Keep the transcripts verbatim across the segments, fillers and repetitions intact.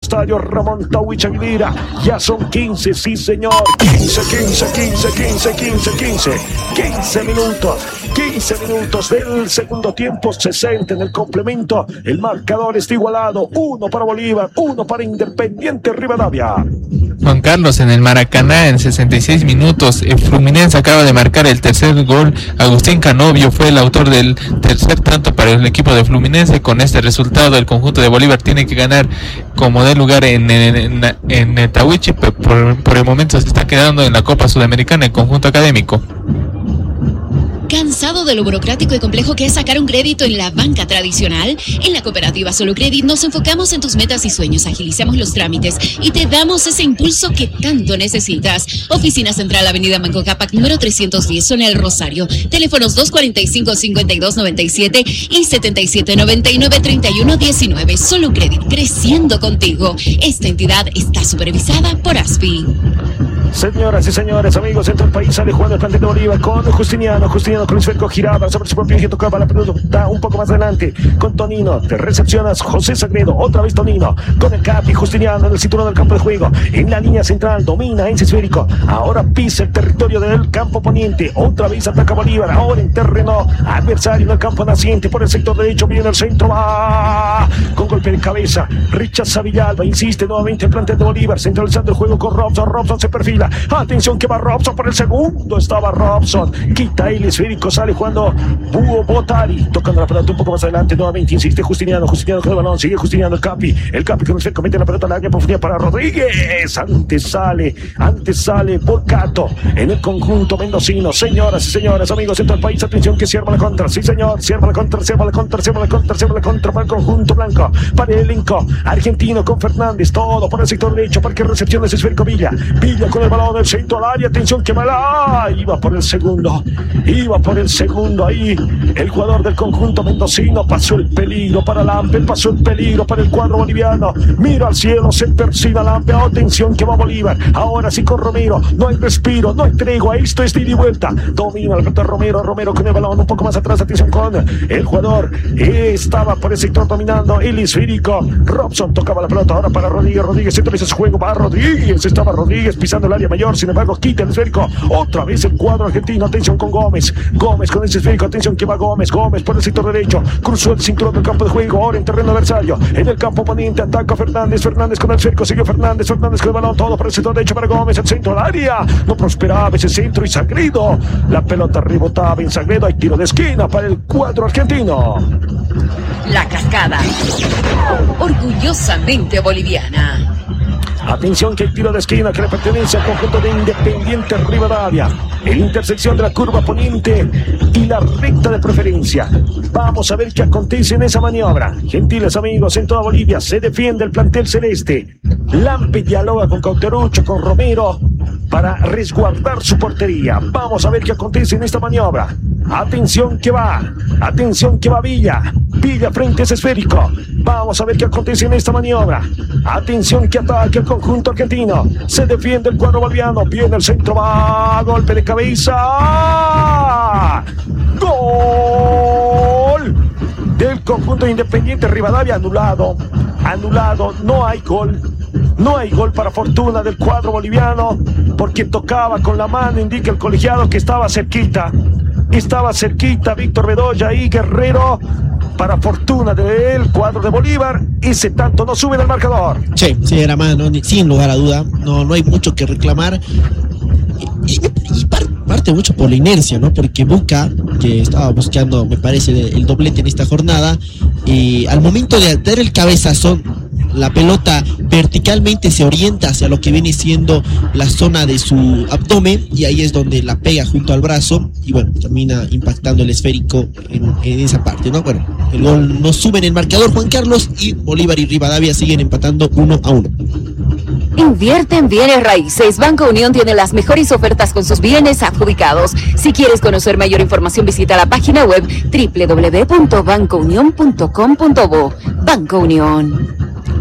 estadio Ramón Tawich Aguilera. Ya son quince, sí señor, quince, quince, quince, quince, quince, quince, quince minutos, quince minutos del segundo tiempo, sesenta en el complemento. El marcador está igualado, uno para Bolívar, uno para Independiente Rivadavia. Juan Carlos, en el Maracaná, en sesenta y seis minutos, el Fluminense acaba de marcar el tercer gol. Agustín Canovio fue el autor del tercer tanto para el equipo de Fluminense. Con este resultado, el conjunto de Bolívar tiene que ganar como dé lugar en, en, en, en el Tawichi, pero por, por el momento se está quedando en la Copa Sudamericana el conjunto académico. ¿Cansado de lo burocrático y complejo que es sacar un crédito en la banca tradicional? En la cooperativa Solo Credit nos enfocamos en tus metas y sueños, agilizamos los trámites y te damos ese impulso que tanto necesitas. Oficina Central, Avenida Manco Cápac, número trescientos diez, zona El Rosario. Teléfonos dos cuarenta y cinco, cincuenta y dos noventa y siete y setenta y siete noventa y nueve, treinta y uno diecinueve. Solo Credit, creciendo contigo. Esta entidad está supervisada por A S F I. Señoras y señores, amigos, entre el país sale jugando el plantel de Bolívar con Justiniano, Justiniano con el esférico giraba sobre su propio eje, tocaba la pelota un poco más adelante con Tonino, te recepcionas José Sagredo, otra vez Tonino, con el Capi, Justiniano en el cinturón del campo de juego, en la línea central, domina ese esférico, ahora pisa el territorio del campo poniente, otra vez ataca Bolívar, ahora en terreno adversario en el campo naciente, por el sector derecho viene el centro, va con golpe de cabeza, rechaza Villalba, insiste nuevamente el plantel de Bolívar, centralizando el juego con Robson, Robson se perfila. Atención que va Robson por el segundo. Estaba Robson. Quita el esférico. Sale jugando Búho Botari. Tocando la pelota un poco más adelante. Nuevamente insiste Justiniano. Justiniano con el balón. Sigue Justiniano. El Capi. El Capi con el esférico. Mete la pelota a la área profundidad para Rodríguez. Antes sale. Antes sale Volcato en el conjunto mendocino. Señoras y señores, amigos en todo el país. Atención que cierra la contra. Sí, señor. Cierra la contra. Cierra la contra. Cierra la contra. Cierra la contra para el conjunto blanco. Para el elenco argentino con Fernández. Todo por el sector derecho. Para que recepcione ese esférico Villa. Villa con el balón del centro al área, atención que mala, iba por el segundo, iba por el segundo ahí, el jugador del conjunto mendocino, pasó el peligro para Lampe, pasó el peligro para el cuadro boliviano, mira al cielo, se persigue Lampe, atención que va Bolívar, ahora sí con Romero, no hay respiro, no hay tregua, esto es de ida y vuelta, domina el de Romero, Romero con el balón un poco más atrás, atención con el jugador, estaba por el sector dominando, el esférico, Robson tocaba la pelota, ahora para Rodríguez, Rodríguez centraliza su juego, va Rodríguez, estaba Rodríguez pisando el área mayor, sin embargo quita el esférico, otra vez el cuadro argentino, atención con Gómez, Gómez con ese esférico, atención que va Gómez, Gómez por el sector derecho, cruzó el cinturón del campo de juego, ahora en terreno adversario, en el campo oponente, ataca Fernández, Fernández con el esférico, sigue Fernández, Fernández con el balón, todo por el sector derecho para Gómez, el centro al área, no prosperaba ese centro y Sagredo, la pelota rebotaba en Sagredo, hay tiro de esquina para el cuadro argentino. La Cascada, orgullosamente boliviana. Atención que hay tiro de esquina que le pertenece al conjunto de Independiente Rivadavia. En intersección de la curva poniente y la recta de preferencia. Vamos a ver qué acontece en esa maniobra. Gentiles amigos, en toda Bolivia se defiende el plantel celeste. Lampe dialoga con Cauterucho, con Romero, para resguardar su portería. Vamos a ver qué acontece en esta maniobra. Atención que va, atención que va Villa, Villa frente a ese esférico. Vamos a ver qué acontece en esta maniobra. Atención que ataque el conjunto argentino. Se defiende el cuadro boliviano. Viene el centro, va, golpe de cabeza. Gol del conjunto Independiente Rivadavia, anulado, anulado, no hay gol. No hay gol para fortuna del cuadro boliviano, porque tocaba con la mano, indica el colegiado que estaba cerquita. Estaba cerquita Víctor Bedoya y Guerrero. Para fortuna del cuadro de Bolívar, ese tanto no sube al marcador. Sí, sí, era más, ¿no? Sin lugar a duda. No, no hay mucho que reclamar. Y, y, y par, parte mucho por la inercia, ¿no? Porque Buca, que estaba buscando, me parece, el doblete en esta jornada, y al momento de dar el cabezazo, la pelota verticalmente se orienta hacia lo que viene siendo la zona de su abdomen, y ahí es donde la pega junto al brazo y bueno, termina impactando el esférico en, en esa parte, ¿no? Bueno, el gol no sube en el marcador, Juan Carlos, y Bolívar y Rivadavia siguen empatando uno a uno. Invierte en bienes raíces. Banco Unión tiene las mejores ofertas con sus bienes adjudicados. Si quieres conocer mayor información, visita la página web doble u doble u doble u punto banco unión punto com punto bo. Banco Unión.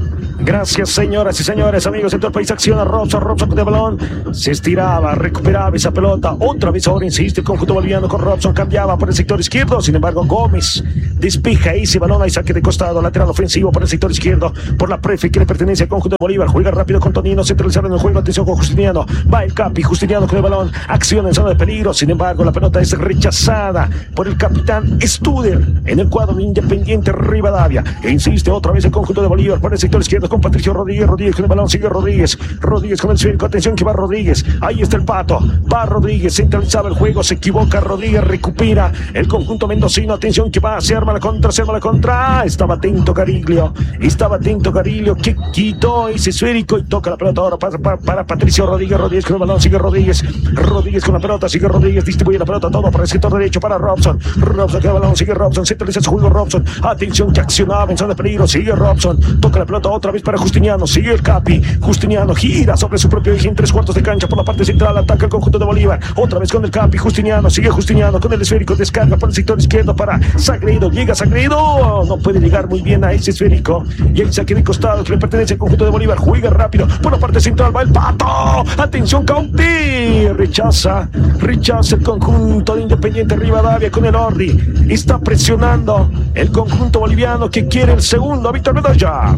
Gracias, señoras y señores, amigos de todo el país. Acciona Robson, Robson con el balón. Se estiraba, recuperaba esa pelota. Otra vez ahora insiste el conjunto boliviano con Robson. Cambiaba por el sector izquierdo. Sin embargo, Gómez despija ese balón. Hay saque de costado. Lateral ofensivo por el sector izquierdo. Por la prefe que le pertenece al conjunto de Bolívar. Juega rápido con Tonino. Centralizado en el juego. Atención con Justiniano. Va el Capi. Justiniano con el balón. Acciona en zona de peligro. Sin embargo, la pelota es rechazada por el capitán Studer en el cuadro de Independiente Rivadavia. E insiste otra vez el conjunto de Bolívar por el sector izquierdo con Patricio Rodríguez. Rodríguez con el balón. Sigue Rodríguez. Rodríguez con el esférico. Atención que va Rodríguez. Ahí está el Pato. Va Rodríguez. Centralizaba el juego. Se equivoca Rodríguez. Recupera el conjunto mendocino. Atención que va. Se arma la contra. Se arma la contra. Estaba atento Cariglio. Estaba atento Cariglio que quitó ese esférico y toca la pelota ahora para, para, para Patricio Rodríguez. Rodríguez con el balón. Sigue Rodríguez. Rodríguez con la pelota. Sigue Rodríguez. Distribuye la pelota todo para el sector derecho para Robson. Robson con el balón. Sigue Robson. Centraliza su juego Robson. Atención que accionaba en zona de peligro. Sigue Robson. Toca la pelota otra vez para Justiniano. Sigue el Capi. Justiniano gira sobre su propio eje en tres cuartos de cancha por la parte central. Ataca el conjunto de Bolívar. Otra vez con el Capi. Justiniano. Sigue Justiniano con el esférico. Descarga por el sector izquierdo para Sagredo. Llega Sagredo. No puede llegar muy bien a ese esférico. Y el saque de costado que le pertenece al conjunto de Bolívar. Juega rápido. Por la parte central va el Pato. Atención Cauti. Rechaza. Rechaza el conjunto de Independiente Rivadavia con el Ordi. Está presionando el conjunto boliviano que quiere el segundo. Víctor Bedoya.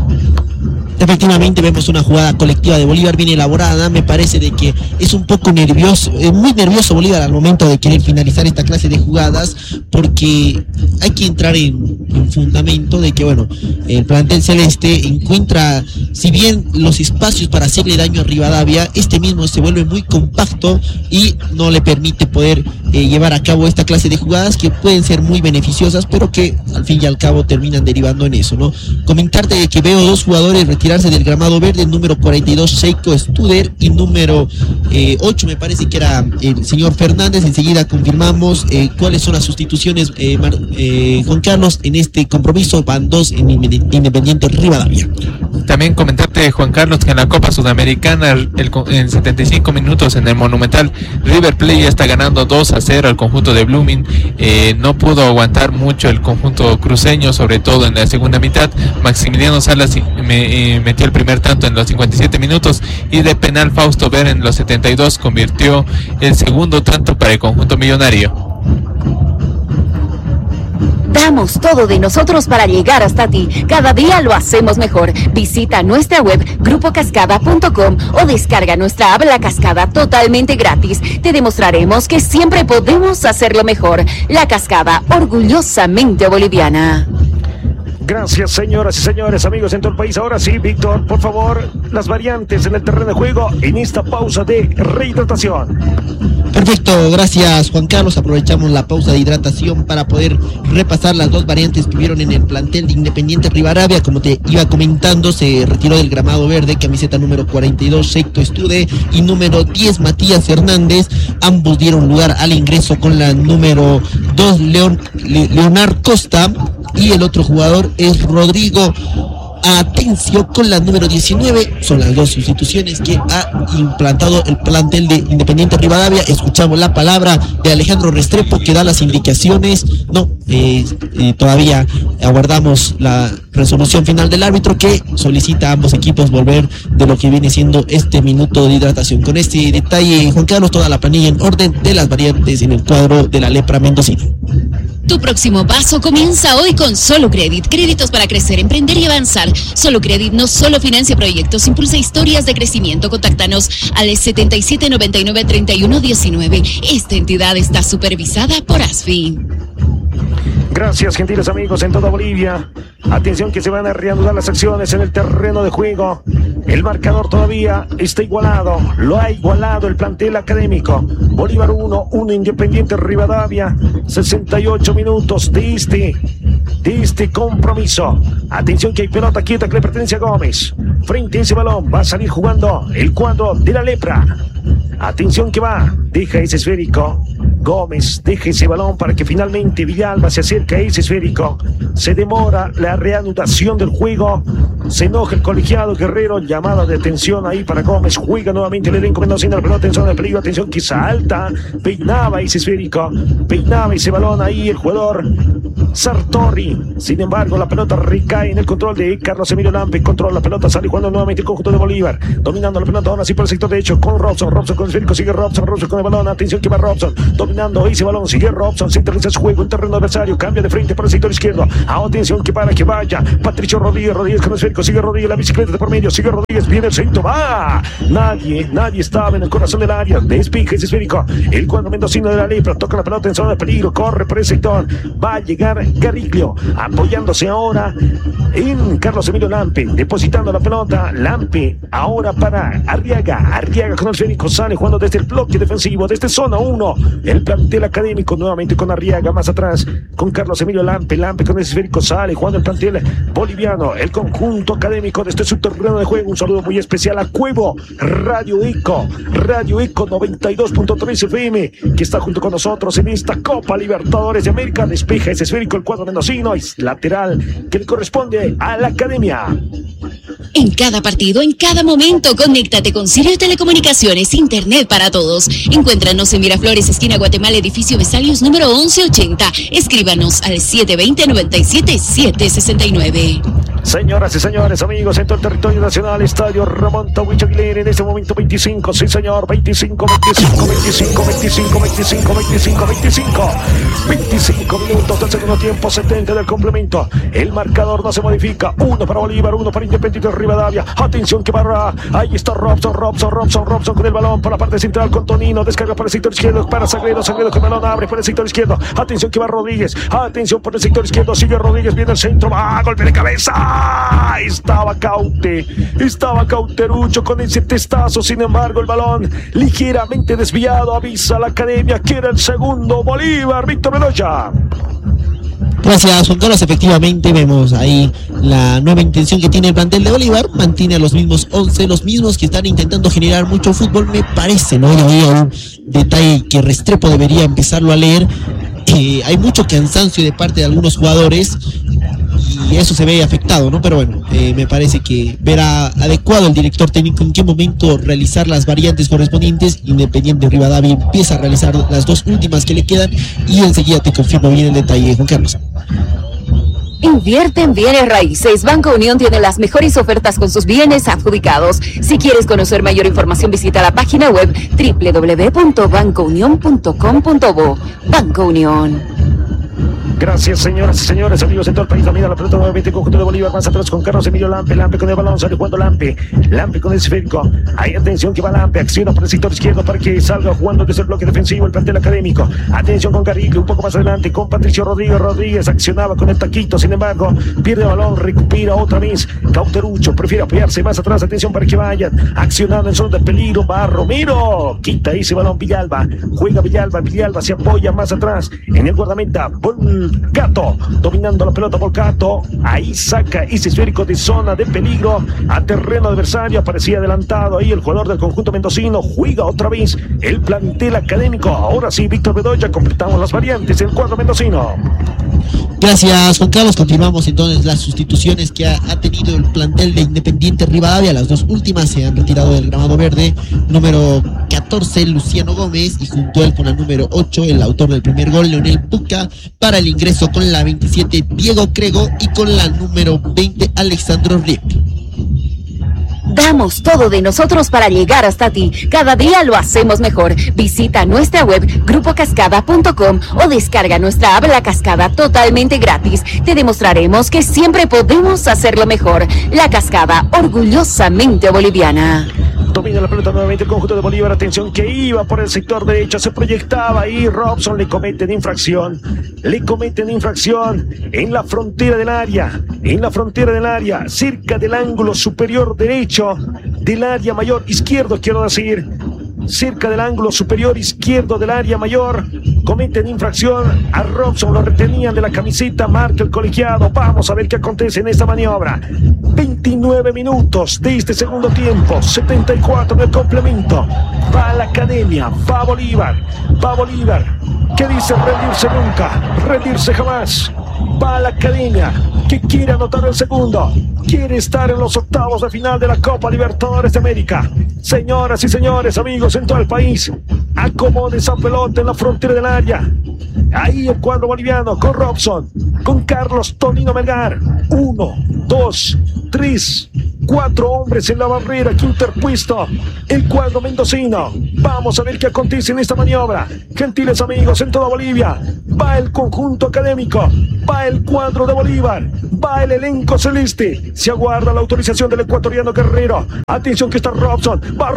Efectivamente vemos una jugada colectiva de Bolívar bien elaborada. Me parece de que es un poco nervioso, eh, muy nervioso Bolívar al momento de querer finalizar esta clase de jugadas, porque hay que entrar en, en fundamento de que bueno, el plantel celeste encuentra, si bien los espacios para hacerle daño a Rivadavia, este mismo se vuelve muy compacto y no le permite poder eh, llevar a cabo esta clase de jugadas que pueden ser muy beneficiosas, pero que al fin y al cabo terminan derivando en eso, ¿no? Comentarte de que veo dos jugadores retirarse del gramado verde, el número cuarenta y dos Sheiko Studer y número eh, ocho me parece que era el señor Fernández. Enseguida confirmamos eh, cuáles son las sustituciones, eh, Mar, eh, Juan Carlos, en este compromiso. Van dos en Independiente Rivadavia. También comentarte, Juan Carlos, que en la Copa Sudamericana el, en setenta y cinco minutos en el Monumental, River Plate ya está ganando dos a cero al conjunto de Blooming. Eh, no pudo aguantar mucho el conjunto cruceño, sobre todo en la segunda mitad. Maximiliano Salas me, eh, metió el primer tanto en los cincuenta y siete minutos y de penal Fausto Ver en los setenta y dos convirtió el segundo tanto para el conjunto millonario. Damos todo de nosotros para llegar hasta ti. Cada día lo hacemos mejor. Visita nuestra web grupo cascada punto com o descarga nuestra app La Cascada totalmente gratis. Te demostraremos que siempre podemos hacerlo mejor. La Cascada, orgullosamente boliviana. Gracias, señoras y señores, amigos en todo el país. Ahora sí, Víctor, por favor, las variantes en el terreno de juego en esta pausa de rehidratación. Perfecto, gracias Juan Carlos. Aprovechamos la pausa de hidratación para poder repasar las dos variantes que vieron en el plantel de Independiente Rivadavia. Como te iba comentando, se retiró del gramado verde camiseta número cuarenta y dos Sheiko Studer y número diez Matías Hernández. Ambos dieron lugar al ingreso con la número dos Leon, Le, Leonard Costa, y el otro jugador es Rodrigo Atencio con la número diecinueve. Son las dos sustituciones que ha implantado el plantel de Independiente Rivadavia. Escuchamos la palabra de Alejandro Restrepo que da las indicaciones. No, eh, eh, todavía aguardamos la resolución final del árbitro que solicita a ambos equipos volver de lo que viene siendo este minuto de hidratación. Con este detalle, Juan Carlos, toda la planilla en orden de las variantes en el cuadro de la lepra mendocina. Tu próximo paso comienza hoy con Solo Credit. Créditos para crecer, emprender y avanzar. Solo Credit no solo financia proyectos, impulsa historias de crecimiento. Contáctanos al setenta y siete noventa y nueve treinta y uno diecinueve. Esta entidad está supervisada por A S F I. Gracias, gentiles amigos en toda Bolivia. Atención que se van a reanudar las acciones en el terreno de juego. El marcador todavía está igualado. Lo ha igualado el plantel académico. Bolívar uno, uno Independiente Rivadavia. sesenta y ocho minutos de este, de este compromiso. Atención que hay pelota quieta que le pertenece a Gómez. Frente a ese balón va a salir jugando el cuadro de la lepra. Atención que va. Deja ese esférico. Gómez deja ese balón para que finalmente Villalba se acerque a ese esférico. Se demora la reanudación del juego Se enoja el colegiado Guerrero, llamada de atención ahí para Gómez. Juega nuevamente el elenco mendocino, la pelota en zona de peligro. Atención, quizá alta. Peinaba ese esférico. Peinaba ese balón ahí el jugador Sartori. Sin embargo, la pelota recae en el control de Carlos Emilio Lampe. Controla la pelota, sale jugando nuevamente el conjunto de Bolívar. Dominando la pelota ahora sí por el sector derecho con Robson. Robson con el esférico, sigue Robson. Robson con el balón. Atención que va Robson. Dominando ese balón, sigue Robson. Centraliza su juego en terreno adversario. Cambia de frente por el sector izquierdo. Atención que para que vaya Patricio Rodríguez. Rodríguez con el esférico, sigue Rodríguez. La bicicleta de por medio, sigue Rodríguez. Viene el centro, va. Nadie, nadie estaba en el corazón del área. Despija ese esférico. El cuadro mendocino de la Lepra toca la pelota en zona de peligro. Corre por el sector. Va a llegar Garriglio, apoyándose ahora en Carlos Emilio Lampe, depositando la pelota. Lampe ahora para Arriaga. Arriaga con el esférico, sale jugando desde el bloque defensivo, desde zona uno. El plantel académico nuevamente con Arriaga, más atrás con Carlos Emilio Lampe. Lampe con el esférico, sale jugando el plantel boliviano, el conjunto académico de este subterráneo de juego. Un saludo muy especial a Cuevo, Radio Eco, Radio Eco noventa y dos punto tres F M, que está junto con nosotros en esta Copa Libertadores de América. Despeja ese esférico el cuadro mendocino, es lateral que le corresponde a la academia. En cada partido, en cada momento, conéctate con Sirio Telecomunicaciones, Internet para todos. Encuéntranos en Miraflores, esquina Guatemala, edificio Vesalius, número once ochenta. Escríbanos al siete dos cero, nueve siete, siete seis nueve. Señoras y señores, amigos, en todo el territorio nacional, Estadio Ramón Tawich Aguilera, en este momento veinticinco, sí señor, veinticinco, veinticinco, veinticinco, veinticinco, veinticinco, veinticinco, veinticinco, veinticinco minutos del segundo tiempo, setenta del complemento. El marcador no se modifica, uno para Bolívar, uno para Independiente Rivadavia. Atención que barra, ahí está Robson, Robson, Robson, Robson con el balón por la parte central con Tonino, descarga para el sector izquierdo, para Sagredo, Sagredo con el balón, abre por el sector izquierdo. Atención que va Rodríguez, atención por el sector izquierdo, sigue Rodríguez, viene el centro, va, golpe de cabeza. Estaba Caute, estaba Cauterucho con ese testazo. Sin embargo, el balón ligeramente desviado. Avisa a la academia que era el segundo. Bolívar, Víctor Bedoya. Gracias, Juan Carlos. Efectivamente, vemos ahí la nueva intención que tiene el plantel de Bolívar. Mantiene a los mismos once, los mismos que están intentando generar mucho fútbol, me parece, ¿no? Y ahí hay un detalle que Restrepo debería empezarlo a leer. Eh, hay mucho cansancio de parte de algunos jugadores y eso se ve afectado, ¿no? Pero bueno, eh, me parece que verá adecuado el director técnico en qué momento realizar las variantes correspondientes. Independiente Rivadavia empieza a realizar las dos últimas que le quedan y enseguida te confirmo bien el detalle, Juan Carlos. Invierte en bienes raíces. Banco Unión tiene las mejores ofertas con sus bienes adjudicados. Si quieres conocer mayor información, visita la página web doble u doble u doble u punto banco unión punto com punto bo. Banco Unión. Gracias, señoras y señores, amigos en todo el país. Domina la pelota nuevamente el conjunto de Bolívar. Más atrás con Carlos Emilio Lampe. Lampe con el balón, sale jugando Lampe. Lampe con el esférico. Hay atención que va Lampe. Acciona por el sector izquierdo para que salga jugando desde el bloque defensivo el plantel académico. Atención con Garriglio, un poco más adelante con Patricio Rodríguez. Rodríguez accionaba con el taquito. Sin embargo, pierde el balón, recupera otra vez. Cauterucho prefiere apoyarse más atrás. Atención para que vayan. Accionando en zona de peligro. Va Romero. Quita ese balón Villalba. Juega Villalba. Villalba se apoya más atrás en el guardameta. Volcato, dominando la pelota Volcato, ahí saca ese esférico de zona de peligro a terreno adversario, aparecía adelantado ahí el jugador del conjunto mendocino, juega otra vez el plantel académico. Ahora sí, Víctor Bedoya, completamos las variantes del cuadro mendocino. Gracias, Juan Carlos. Continuamos entonces las sustituciones que ha, ha tenido el plantel de Independiente Rivadavia. Las dos últimas se han retirado del gramado verde. Número catorce, Luciano Gómez, y junto a él con la número ocho, el autor del primer gol, Leonel Puca. Para el ingreso con la veintisiete, Diego Crego, y con la número veinte, Alexandro Riep. Damos todo de nosotros para llegar hasta ti. Cada día lo hacemos mejor. Visita nuestra web grupo cascada punto com o descarga nuestra app La Cascada totalmente gratis. Te demostraremos que siempre podemos hacerlo mejor. La Cascada, orgullosamente boliviana. Domina la pelota nuevamente el conjunto de Bolívar. Atención que iba por el sector derecho, se proyectaba ahí. Robson le cometen infracción. Le cometen infracción en la frontera del área. En la frontera del área, cerca del ángulo superior derecho del área mayor izquierdo, quiero decir. Cerca del ángulo superior izquierdo del área mayor, cometen infracción a Robson, lo retenían de la camiseta, marca el colegiado. Vamos a ver qué acontece en esta maniobra. veintinueve minutos de este segundo tiempo, setenta y cuatro del complemento. Va a la academia, va a Bolívar, va a Bolívar. ¿Qué dice? Rendirse nunca, rendirse jamás. Va a la academia, que quiere anotar el segundo, quiere estar en los octavos de final de la Copa Libertadores de América. Señoras y señores, amigos en todo el país, acomode esa pelota en la frontera del área. Ahí el cuadro boliviano con Robson, con Carlos Tonino Melgar. Uno, dos, tres, cuatro hombres en la barrera que interpuesto el cuadro mendocino. Vamos a ver qué acontece en esta maniobra. Gentiles amigos en toda Bolivia, va el conjunto académico, va el cuadro de Bolívar, va el elenco celeste. Se aguarda la autorización del ecuatoriano Guerrero. Atención que está Robson, va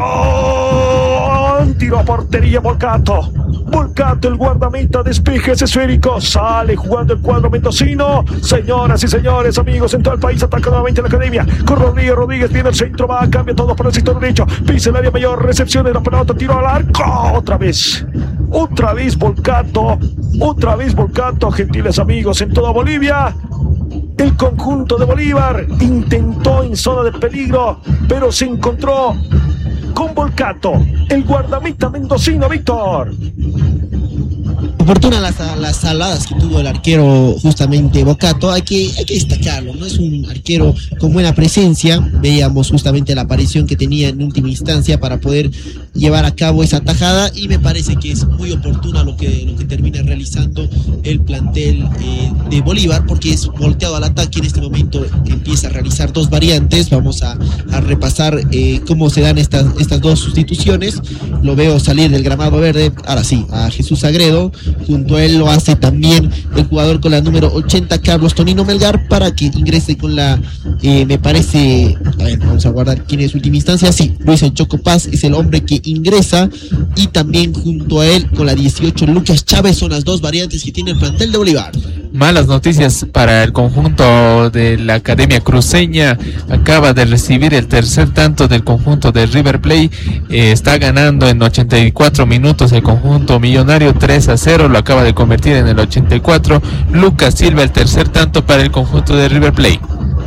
Robson, tiro a portería Volcato. Volcato, el guardameta, despeje ese esférico, sale jugando el cuadro mendocino. Señoras y señores, amigos en todo el país, ataca nuevamente la academia con Rodríguez. Rodríguez viene al centro, va, cambia todo para el sector derecho, pisa el área mayor, recepción de la pelota, tiro al arco, otra vez, otra vez Volcato, otra vez Volcato. Gentiles amigos en toda Bolivia, el conjunto de Bolívar intentó en zona de peligro, pero se encontró con Volcato, el guardameta mendocino. Víctor. Oportunas las, las saladas que tuvo el arquero justamente Volcato, hay que, hay que destacarlo, no es un arquero con buena presencia. Veíamos justamente la aparición que tenía en última instancia para poder llevar a cabo esa tajada, y me parece que es muy oportuna lo que, lo que termina realizando el plantel eh, de Bolívar, porque es volteado al ataque. En este momento empieza a realizar dos variantes. Vamos a, a repasar eh, cómo se dan estas, estas dos sustituciones. Lo veo salir del gramado verde, ahora sí, a Jesús Sagredo. Junto a él lo hace también el jugador con la número ochenta, Carlos Tonino Melgar, para que ingrese con la, eh, me parece, a ver, vamos a guardar quién es última instancia, sí, Luis El Choco Paz es el hombre que ingresa, y también junto a él con la dieciocho, Lucas Chávez. Son las dos variantes que tiene el plantel de Bolívar. Malas noticias para el conjunto de la Academia Cruceña. Acaba de recibir el tercer tanto del conjunto de River Plate. Eh, está ganando en ochenta y cuatro minutos el conjunto millonario, tres a cero. Lo acaba de convertir en el ochenta y cuatro. Lucas Silva, el tercer tanto para el conjunto de River Plate.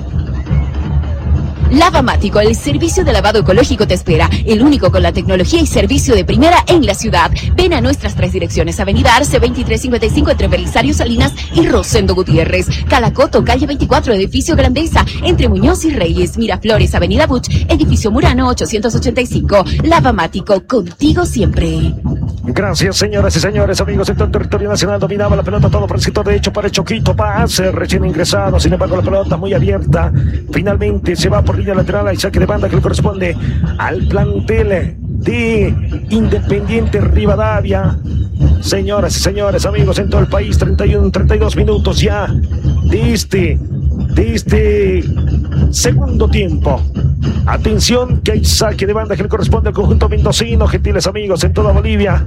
Lavamático, el servicio de lavado ecológico te espera, el único con la tecnología y servicio de primera en la ciudad. Ven a nuestras tres direcciones: Avenida Arce veintitrés cincuenta y cinco entre Belisario Salinas y Rosendo Gutiérrez, Calacoto, calle veinticuatro, edificio Grandeza, entre Muñoz y Reyes, Miraflores, Avenida Buch, edificio Murano ochocientos ochenta y cinco. Lavamático, contigo siempre. Gracias, señoras y señores, amigos en todo el territorio nacional. Dominaba la pelota todo por el sector derecho para el Choquito Paz, recién ingresado. Sin embargo, la pelota muy abierta. Finalmente se va por línea lateral al saque de banda que le corresponde al plantel de Independiente Rivadavia. Señoras y señores, amigos en todo el país, treinta y uno, treinta y dos minutos ya de este, de este segundo tiempo. Atención que hay saque de banda que le corresponde al conjunto mendocino. Gentiles amigos en toda Bolivia,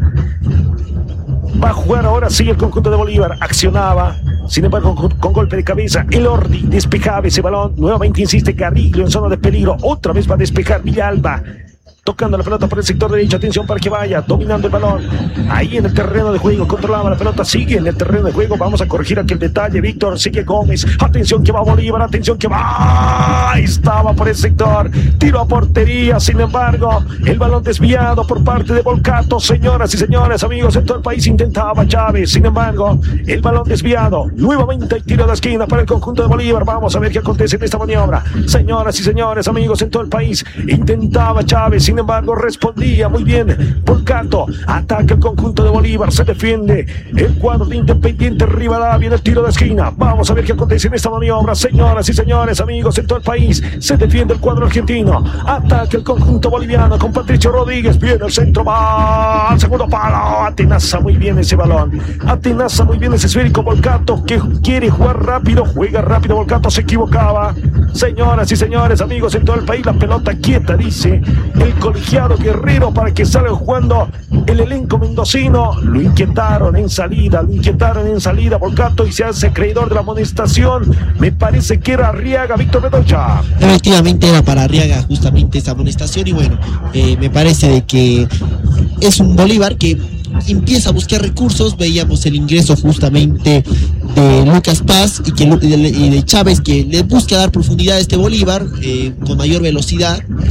va a jugar ahora sí el conjunto de Bolívar. Accionaba, sin embargo, con, con golpe de cabeza el Ordi despejaba ese balón. Nuevamente insiste Carrillo en zona de peligro. Otra vez va a despejar Villalba, tocando la pelota por el sector derecho. Atención para que vaya dominando el balón ahí en el terreno de juego. Controlaba la pelota, sigue en el terreno de juego. Vamos a corregir aquel detalle. Víctor, sigue Gómez. Atención que va Bolívar, atención que va. Estaba por el sector, tiro a portería. Sin embargo, el balón desviado por parte de Volcato. Señoras y señores, amigos en todo el país, intentaba Chávez. Sin embargo, el balón desviado. Nuevamente hay tiro de esquina para el conjunto de Bolívar. Vamos a ver qué acontece en esta maniobra. Señoras y señores, amigos en todo el país, intentaba Chávez. Sin embargo, respondía muy bien Volcato. Ataca el conjunto de Bolívar, se defiende el cuadro de Independiente Rivadavia en el tiro de esquina. Vamos a ver qué acontece en esta maniobra. Señoras y señores, amigos en todo el país, se defiende el cuadro argentino. Ataca el conjunto boliviano con Patricio Rodríguez. Viene el centro, va al segundo palo. Atenaza muy bien ese balón. Atenaza muy bien ese esférico Volcato, que quiere jugar rápido. Juega rápido Volcato, se equivocaba. Señoras y señores, amigos en todo el país, la pelota quieta, dice el colegiado Guerrero, para que salga jugando el elenco mendocino. Lo inquietaron en salida, lo inquietaron en salida Volcato, y se hace creidor de la amonestación. Me parece que era Arriaga, Víctor Bedoya. Efectivamente era para Arriaga justamente esa amonestación, y bueno, eh, me parece de que es un Bolívar que empieza a buscar recursos. Veíamos el ingreso justamente de Lucas Paz y, que, y de Chávez, que le busca dar profundidad a este Bolívar eh, con mayor velocidad. Eh,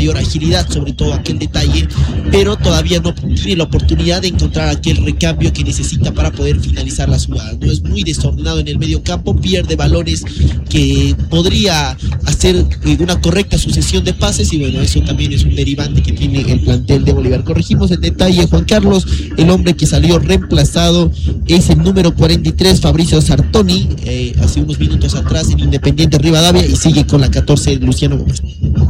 mayor agilidad, sobre todo aquel detalle, pero todavía no tiene la oportunidad de encontrar aquel recambio que necesita para poder finalizar las jugadas, ¿no? Es muy desordenado en el medio campo, pierde balones que podría hacer una correcta sucesión de pases, y bueno, eso también es un derivante que tiene el plantel de Bolívar. Corregimos el detalle, Juan Carlos, el hombre que salió reemplazado es el número cuarenta y tres, Fabricio Sartoni, eh, hace unos minutos atrás en Independiente Rivadavia, y sigue con la catorce, Luciano Gómez.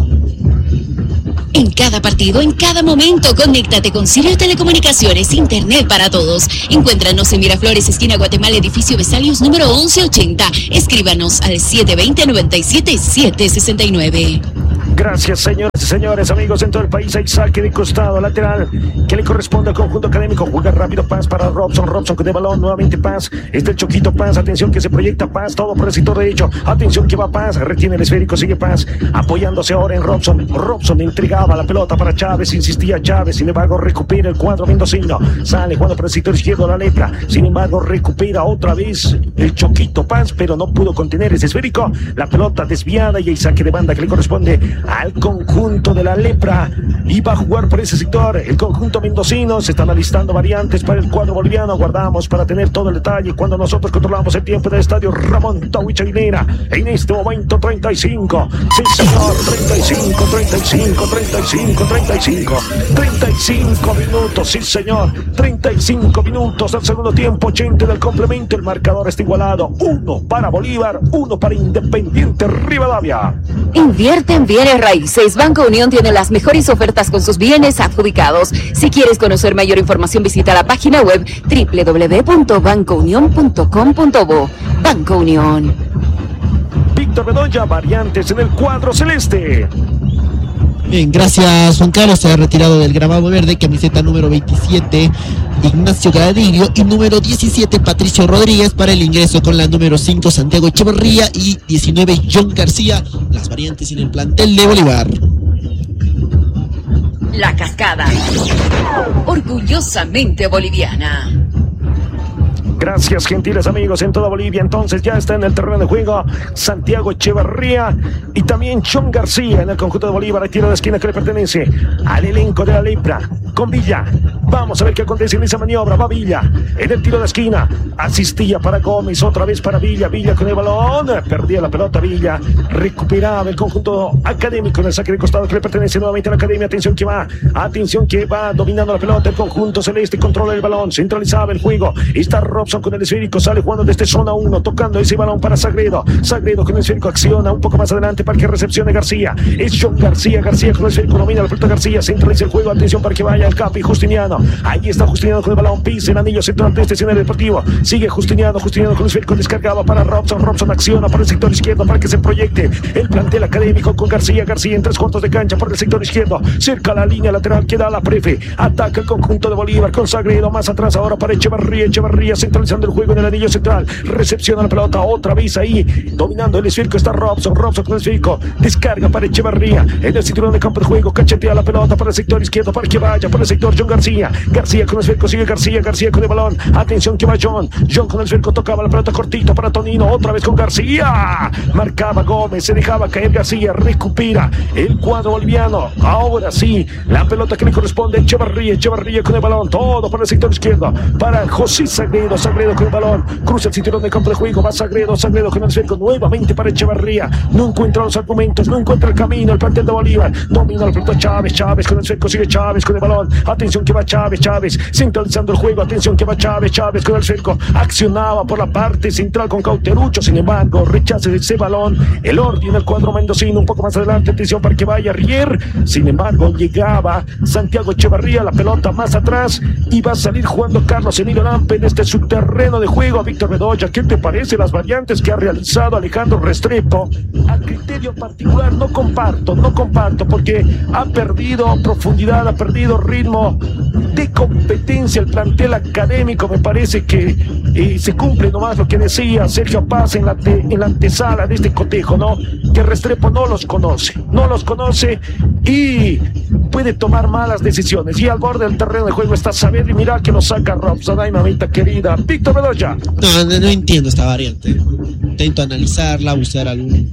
En cada partido, en cada momento, conéctate con Sirio Telecomunicaciones, Internet para todos. Encuéntranos en Miraflores, esquina Guatemala, edificio Vesalios, número once ochenta. Escríbanos al siete dos cero, nueve siete siete seis nueve. Gracias, señoras y señores, amigos en todo el país. Hay saque de costado lateral que le corresponde al conjunto académico. Juega rápido Paz para Robson. Robson con el balón, nuevamente Paz. Este el Choquito Paz. Atención que se proyecta Paz, todo por el sector derecho. Atención que va Paz, retiene el esférico, sigue Paz, apoyándose ahora en Robson. Robson entregaba la pelota para Chávez, insistía Chávez. Sin embargo, recupera el cuadro mendocino. Sale jugando por el sector izquierdo la Lepra. Sin embargo, recupera otra vez el Choquito Paz, pero no pudo contener ese esférico. La pelota desviada y hay saque de banda que le corresponde al conjunto de la Lepra, y va a jugar por ese sector el conjunto mendocino. Se están alistando variantes para el cuadro boliviano. Guardamos para tener todo el detalle cuando nosotros controlamos el tiempo del estadio Ramón Tawich Aguilera. En este momento treinta y cinco, sí señor, treinta y cinco, treinta y cinco, treinta y cinco, treinta y cinco, treinta y cinco minutos, sí señor, treinta y cinco minutos del segundo tiempo, ochenta del complemento. El marcador está igualado, uno para Bolívar, uno para Independiente Rivadavia. Invierte en bienes raíces. Banco Unión tiene las mejores ofertas con sus bienes adjudicados. Si quieres conocer mayor información, visita la página web doble u doble u doble u punto banco unión punto com punto bo. Banco Unión. Víctor Bedoya, variantes en el cuadro celeste. Bien, gracias Juan Carlos. Se ha retirado del gramado verde, camiseta número veintisiete Ignacio Gavirio y número diecisiete Patricio Rodríguez. Para el ingreso con la número cinco Santiago Echeverría y diecinueve John García. Las variantes en el plantel de Bolívar. La Cascada, orgullosamente boliviana. Gracias, gentiles amigos en toda Bolivia. Entonces ya está en el terreno de juego Santiago Echeverría y también John García en el conjunto de Bolívar. Ahí tiro de esquina que le pertenece al elenco de la Lepra con Villa. Vamos a ver qué acontece en esa maniobra. Va Villa en el tiro de esquina. Asistía para Gómez, otra vez para Villa. Villa con el balón. Perdía la pelota Villa. Recuperaba el conjunto académico en el saque de costado que le pertenece nuevamente a la academia. Atención que va. Atención que va dominando la pelota. El conjunto celeste controla el balón. Centralizaba el juego. Está Robson con el esférico. Sale jugando desde zona uno. Tocando ese balón para Sagredo. Sagredo con el esférico acciona un poco más adelante para que recepcione García. Es John García. García con el esférico. Domina la pelota García. Centraliza el juego. Atención para que vaya el Capi Justiniano. Ahí está Justiniano con el balón, pisa el anillo central de este escenario deportivo. Sigue Justiniano, Justiniano con el esférico descargado para Robson. Robson acciona por el sector izquierdo para que se proyecte el plantel académico con García. García en tres cuartos de cancha por el sector izquierdo. Cerca la línea lateral que da la prefe. Ataca el conjunto de Bolívar con Sagredo. Más atrás ahora para Echeverría. Echeverría centralizando el juego en el anillo central. Recepciona la pelota otra vez ahí. Dominando el esférico está Robson. Robson con el esférico. Descarga para Echeverría. En el cinturón de campo de juego. Cachetea la pelota para el sector izquierdo para que vaya por el sector John García. García con el esférico, sigue García, García con el balón. Atención que va John. John con el esférico tocaba la pelota cortito para Tonino. Otra vez con García. Marcaba Gómez, se dejaba caer García. Recupera el cuadro boliviano. Ahora sí, la pelota que le corresponde a Echeverría. Echeverría con el balón. Todo para el sector izquierdo. Para José Sagredo. Sagredo con el balón. Cruza el cinturón de campo de juego. Va Sagredo. Sagredo con el esférico nuevamente para Echeverría. No encuentra los argumentos. No encuentra el camino. El plantel de Bolívar. Domina la pelota Chávez. Chávez con el esférico. Sigue Chávez con el balón. Atención que va Chávez. Chávez centralizando el juego. Atención que va Chávez. Chávez con el cerco. Accionaba por la parte central con Cauterucho. Sin embargo, rechaza ese balón. El orden en el cuadro mendocino. Un poco más adelante. Atención para que vaya Rier. Sin embargo, llegaba Santiago Echeverría. La pelota más atrás. Y va a salir jugando Carlos Emilio Lampe en este subterreno de juego. A Víctor Bedoya, ¿qué te parece las variantes que ha realizado Alejandro Restrepo? A criterio particular no comparto. No comparto porque ha perdido profundidad. Ha perdido ritmo de competencia el plantel académico. Me parece que eh, se cumple nomás lo que decía Sergio Paz en la, te, en la antesala de este cotejo, ¿no? Que Restrepo no los conoce, no los conoce y puede tomar malas decisiones. Y al borde del terreno de juego está Saavedra y mira que lo saca Robson. Ay, mamita querida. Víctor Bedoya. No, no, no entiendo esta variante. Intento analizarla, buscar algún,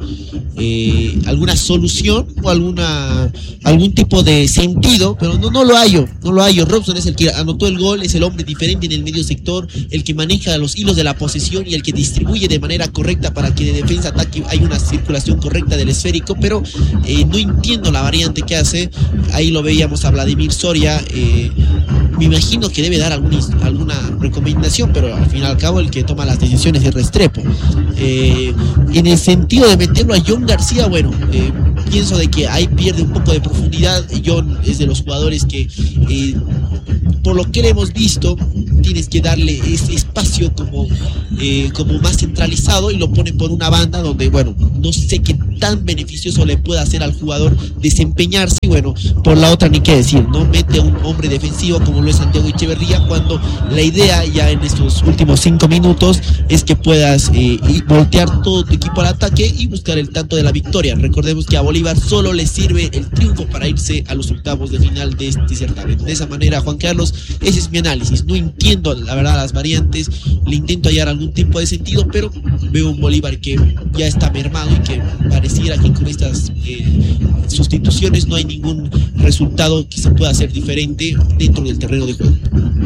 eh, alguna solución o alguna algún tipo de sentido, pero no, no lo hallo, no lo hallo. Robson es el que anotó el gol, es el hombre diferente en el medio sector, el que maneja los hilos de la posesión y el que distribuye de manera correcta para que de defensa ataque hay una circulación correcta del esférico, pero eh, no entiendo la variante que hace. Ahí lo veíamos a Vladimir Soria, eh, me imagino que debe dar algún, alguna recomendación, pero al fin y al cabo el que toma las decisiones es Restrepo. Eh, en el sentido de meterlo a John García, bueno, eh, pienso de que ahí pierde un poco de profundidad. John es de los jugadores que, eh, por lo que le hemos visto, tienes que darle ese espacio como, eh, como más centralizado y lo pone por una banda donde, bueno, no sé qué tan beneficioso le puede hacer al jugador desempeñarse. Y bueno, por la otra ni qué decir, ¿no? Mete a un hombre defensivo como lo es Santiago Echeverría, cuando la idea ya en estos últimos cinco minutos es que puedas eh, voltear todo tu equipo al ataque y buscar el tanto de la victoria. Recordemos que a Bolívar solo le sirve el triunfo para irse a los octavos de final de este certamen. De esa manera, Juan Carlos, ese es mi análisis. No entiendo la verdad las variantes, le intento hallar algún tipo de sentido, pero veo un Bolívar que ya está mermado y que pareciera que con estas eh, sustituciones no hay ningún resultado que se pueda hacer diferente dentro del terreno de juego.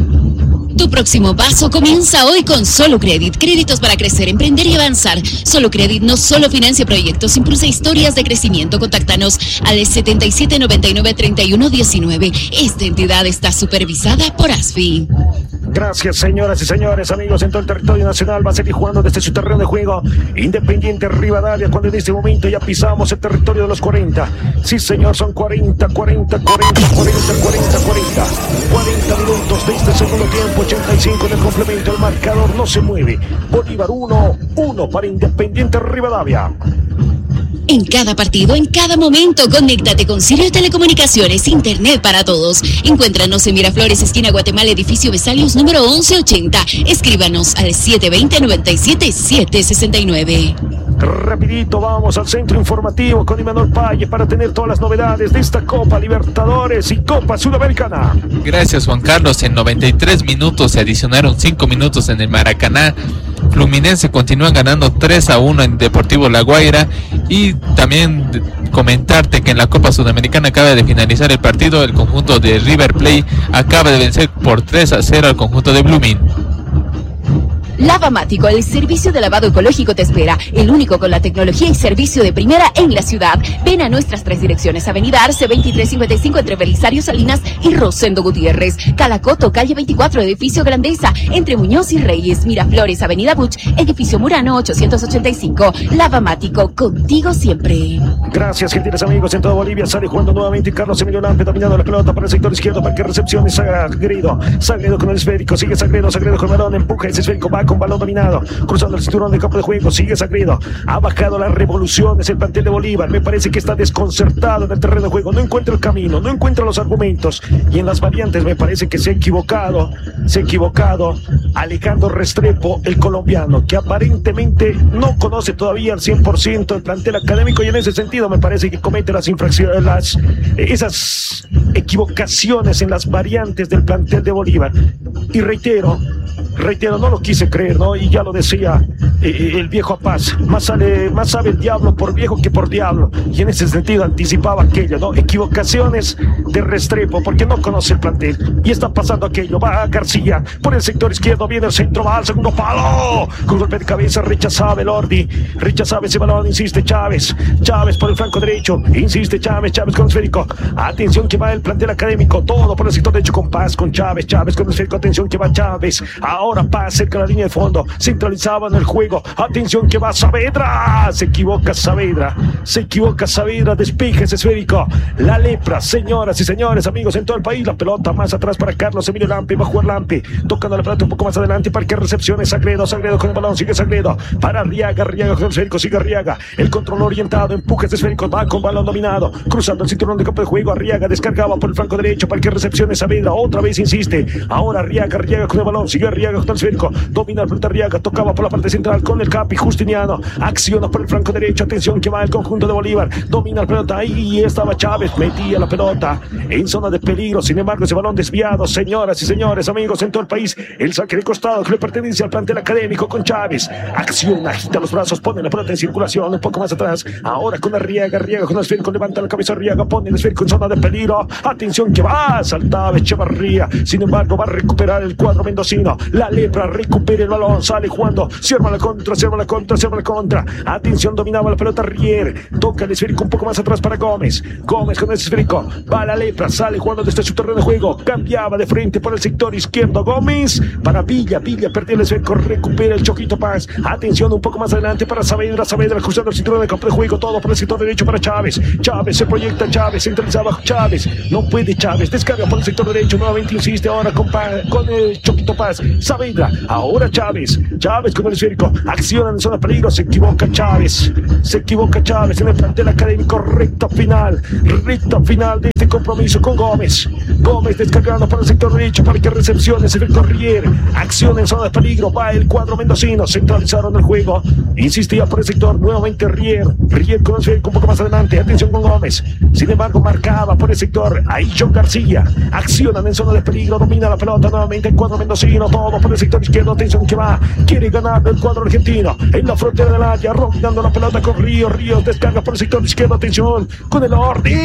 Tu próximo paso comienza hoy con Solo Credit. Créditos para crecer, emprender y avanzar. Solo Credit no solo financia proyectos, impulsa historias de crecimiento. Contáctanos al setenta y siete noventa y nueve treinta y uno diecinueve. Esta entidad está supervisada por ASFI. Gracias, señoras y señores, amigos en todo el territorio nacional. Va a seguir jugando desde su terreno de juego Independiente Rivadavia, cuando en este momento ya pisamos el territorio de los cuarenta. Sí, señor, son cuarenta, cuarenta, cuarenta, cuarenta, cuarenta, cuarenta. cuarenta minutos de este segundo tiempo, ochenta y cinco del complemento. El marcador no se mueve. Bolívar uno, uno para Independiente Rivadavia. En cada partido, en cada momento, conéctate con Sirio Telecomunicaciones, Internet para todos. Encuéntranos en Miraflores, esquina Guatemala, edificio Vesalius, número once ochenta. Escríbanos al siete dos cero, nueve siete siete seis nueve. Rapidito vamos al centro informativo con Imanol Paye para tener todas las novedades de esta Copa Libertadores y Copa Sudamericana. Gracias, Juan Carlos. En noventa y tres minutos se adicionaron cinco minutos en el Maracaná. Fluminense continúa ganando tres a uno en Deportivo La Guaira. Y también comentarte que en la Copa Sudamericana acaba de finalizar el partido. El conjunto de River Plate acaba de vencer por tres a cero al conjunto de Blooming. Lavamático, el servicio de lavado ecológico te espera, el único con la tecnología y servicio de primera en la ciudad. Ven a nuestras tres direcciones: Avenida Arce veintitrés cincuenta y cinco entre Belisario Salinas y Rosendo Gutiérrez, Calacoto, calle veinticuatro, edificio Grandeza, entre Muñoz y Reyes, Miraflores, Avenida Buch, edificio Murano ochocientos ochenta y cinco. Lavamático, contigo siempre. Gracias, gentiles amigos en toda Bolivia. Sale jugando nuevamente Carlos Emilio Lampe, dominando la pelota para el sector izquierdo para que recepcione Sagredo. Sagredo con el esférico, sigue Sagredo, Sagredo con el balón, empuja ese esférico, va con balón dominado, cruzando el cinturón de campo de juego, sigue Sagredo, ha bajado las revoluciones el plantel de Bolívar, me parece que está desconcertado en el terreno de juego, no encuentra el camino, no encuentra los argumentos, y en las variantes me parece que se ha equivocado, se ha equivocado Alejandro Restrepo, el colombiano, que aparentemente no conoce todavía al cien por ciento el plantel académico, y en ese sentido me parece que comete las infracciones, las, esas equivocaciones en las variantes del plantel de Bolívar, y reitero, reitero, no lo quise creer, ¿no? Y ya lo decía eh, el viejo Apaz, más, sale, más sabe el diablo por viejo que por diablo, y en ese sentido anticipaba aquello, ¿no? Equivocaciones de Restrepo, porque no conoce el plantel, y está pasando aquello. Va García, por el sector izquierdo, viene el centro, va al segundo palo, con golpe de cabeza, rechazaba el Ordi, rechazaba ese balón, insiste Chávez, Chávez por el flanco derecho, insiste Chávez, Chávez con el esférico, atención que va el plantel académico, todo por el sector derecho con Paz, con Chávez, Chávez con el esférico, atención que va Chávez, ahora Paz cerca de la línea de fondo, centralizaba en el juego, atención que va Saavedra, se equivoca Saavedra, se equivoca Saavedra, despeja ese esférico, la lepra, señoras y señores, amigos en todo el país, la pelota más atrás para Carlos Emilio Lampe, va a jugar Lampe, tocando la pelota un poco más adelante para que recepcione Sagredo, Sagredo con el balón, sigue Sagredo, para Arriaga, Arriaga con el esférico, sigue Arriaga, el control orientado, empuja ese esférico, va con balón dominado, cruzando el cinturón de campo de juego, Arriaga descargaba por el flanco derecho para que recepcione Saavedra, otra vez insiste, ahora Arriaga, Arriaga con el balón, sigue Arriaga con el esférico, domina el frente Arriaga, tocaba por la parte central, con el Capi Justiniano. Acciona por el flanco derecho. Atención que va el conjunto de Bolívar. Domina la pelota. Ahí estaba Chávez. Metía la pelota en zona de peligro. Sin embargo, ese balón desviado. Señoras y señores, amigos en todo el país. El saque de costado que le pertenece al plantel académico con Chávez. Acciona, agita los brazos, pone la pelota en circulación. Un poco más atrás. Ahora con Arriaga. Arriaga con el esférico. Levanta la cabeza Arriaga. Pone el esférico en zona de peligro. Atención que va. Saltaba Echevarría. Sin embargo, va a recuperar el cuadro mendocino. La lepra recupera el balón. Sale jugando. Se arma la contra. Se arma la contra. Se arma la contra. Atención, dominaba la pelota Rier. Toca el esférico un poco más atrás para Gómez. Gómez con el esférico. Va la lepra. Sale jugando desde su terreno de juego. Cambiaba de frente por el sector izquierdo. Gómez para Villa. Villa perdió el esférico. Recupera el Choquito Paz. Atención un poco más adelante para Saavedra. Saavedra cruzando el cinturón de campo de juego. Todo por el sector derecho para Chávez. Chávez se proyecta. Chávez centralizaba. Chávez. No puede Chávez. Descarga por el sector derecho. Nuevamente insiste ahora con, pa con el Choquito Paz. Saavedra. Ahora Chávez. Chávez con el esférico. Acciona en zona de peligro. Se equivoca Chávez. Se equivoca Chávez en el plantel académico. Recta final. Recta final de este compromiso con Gómez. Gómez descargando por el sector derecho para que recepcione ese Corrier. Acción en zona de peligro. Va el cuadro mendocino. Centralizaron el juego. Insistía por el sector. Nuevamente Rier. Rier con el esférico un poco más adelante. Atención con Gómez. Sin embargo, marcaba por el sector. Ahí John García. Accionan en zona de peligro. Domina la pelota nuevamente el cuadro mendocino. Todo por el sector izquierdo. Atención que va. Quiere ganar el cuadro argentino. En la frontera del área. Dominando la pelota con Ríos. Ríos descarga por el sector izquierdo. Atención con el orden.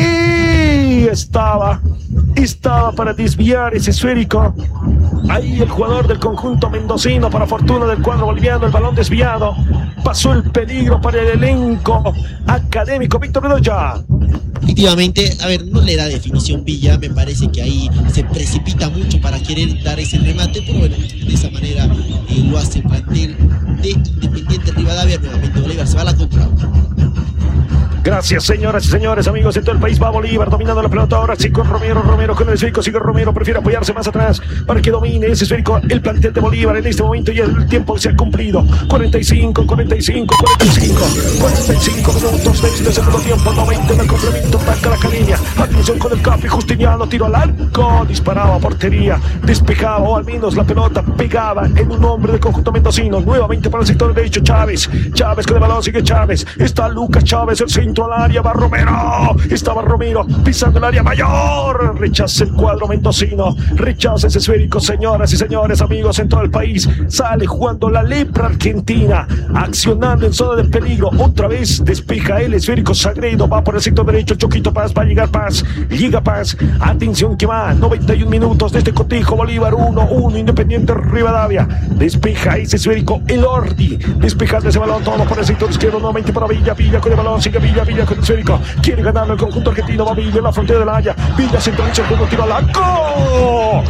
Estaba. Estaba para desviar ese esférico. Ahí el jugador del conjunto mendocino, para fortuna del cuadro boliviano, el balón desviado. Pasó el peligro para el elenco académico. Víctor Bedoya. Efectivamente, a ver, no le da definición Villa, me parece que ahí se precipita mucho para querer dar ese remate, pero bueno, de esa manera eh, lo hace el plantel de Independiente Rivadavia. Nuevamente Bolívar se va a la contra. Gracias, señoras y señores, amigos en todo el país. Va Bolívar dominando la pelota ahora. Sí, con Romero, Romero con el esférico. Sigue Romero, prefiere apoyarse más atrás para que domine ese esférico el plantel de Bolívar. En este momento ya el tiempo se ha cumplido. cuarenta y cinco, cuarenta y cinco, cuarenta y cinco, cuarenta y cinco minutos de este segundo tiempo. noventa en el complemento. Taca la calilla. Atención con el Capi Justiniano. Tiro al arco. Disparaba a portería. Despejaba, o al menos la pelota pegaba en un hombre del conjunto mendocino. Nuevamente para el sector derecho. Chávez. Chávez con el balón. Sigue Chávez. Está Lucas Chávez. El centro al área, va Romero, estaba Romero pisando el área mayor, rechaza el cuadro mendocino, rechaza ese esférico, señoras y señores, amigos en todo el país. Sale jugando la lepra argentina, accionando en zona de peligro, otra vez despeja el esférico Sagredo, va por el sector derecho, Choquito Paz, va a llegar Paz, llega Paz, atención que va, noventa y un minutos de este cotejo. Bolívar uno uno, Independiente Rivadavia, despeja ese esférico el Ordi, despejando ese balón todo por el sector izquierdo, nuevamente para Villa, Villa con el balón, sigue Villa, Villa con el esférico, quiere ganarlo el conjunto argentino, va Villa en la frontera de la Haya, Villa centraliza el juego, tiro al arco,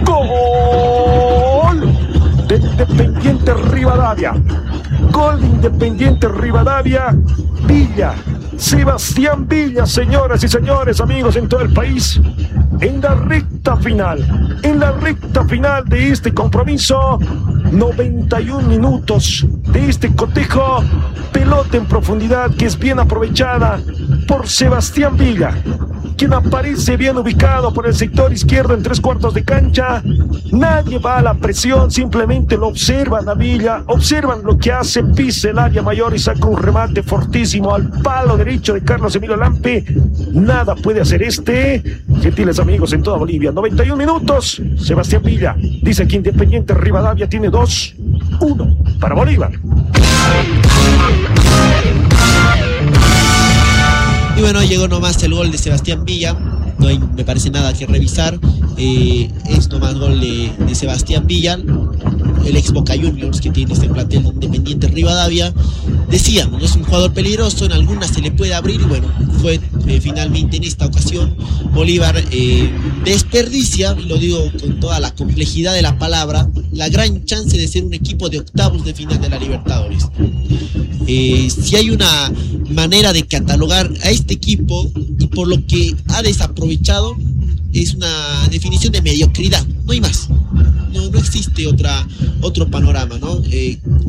gol de Independiente Rivadavia, gol de Independiente Rivadavia, Villa, Sebastián Villa, señoras y señores, amigos en todo el país, en la recta final, en la recta final de este compromiso, noventa y un minutos de este cotejo, pelota en profundidad que es bien aprovechada por Sebastián Villa, quien aparece bien ubicado por el sector izquierdo en tres cuartos de cancha. Nadie va a la presión, simplemente lo observan a Villa, observan lo que hace, pisa el área mayor y saca un remate fortísimo al palo derecho de Carlos Emilio Lampe. Nada puede hacer este, gentiles amigos en toda Bolivia. noventa y un minutos, Sebastián Villa dice que Independiente Rivadavia tiene dos uno para Bolívar. Y bueno, llegó nomás el gol de Sebastián Villa. No hay, me parece, nada que revisar. Eh, es nomás gol de, de Sebastián Villa, el ex Boca Juniors que tiene este plantel de Independiente Rivadavia. Decíamos, no es un jugador peligroso, en algunas se le puede abrir. Y bueno, fue eh, finalmente en esta ocasión Bolívar eh, desperdicia, y lo digo con toda la complejidad de la palabra, la gran chance de ser un equipo de octavos de final de la Libertadores. Eh, si hay una manera de catalogar a este equipo y por lo que ha desaprovechado, es una definición de mediocridad, no hay más. No, no existe otra, otro panorama, ¿no? Eh,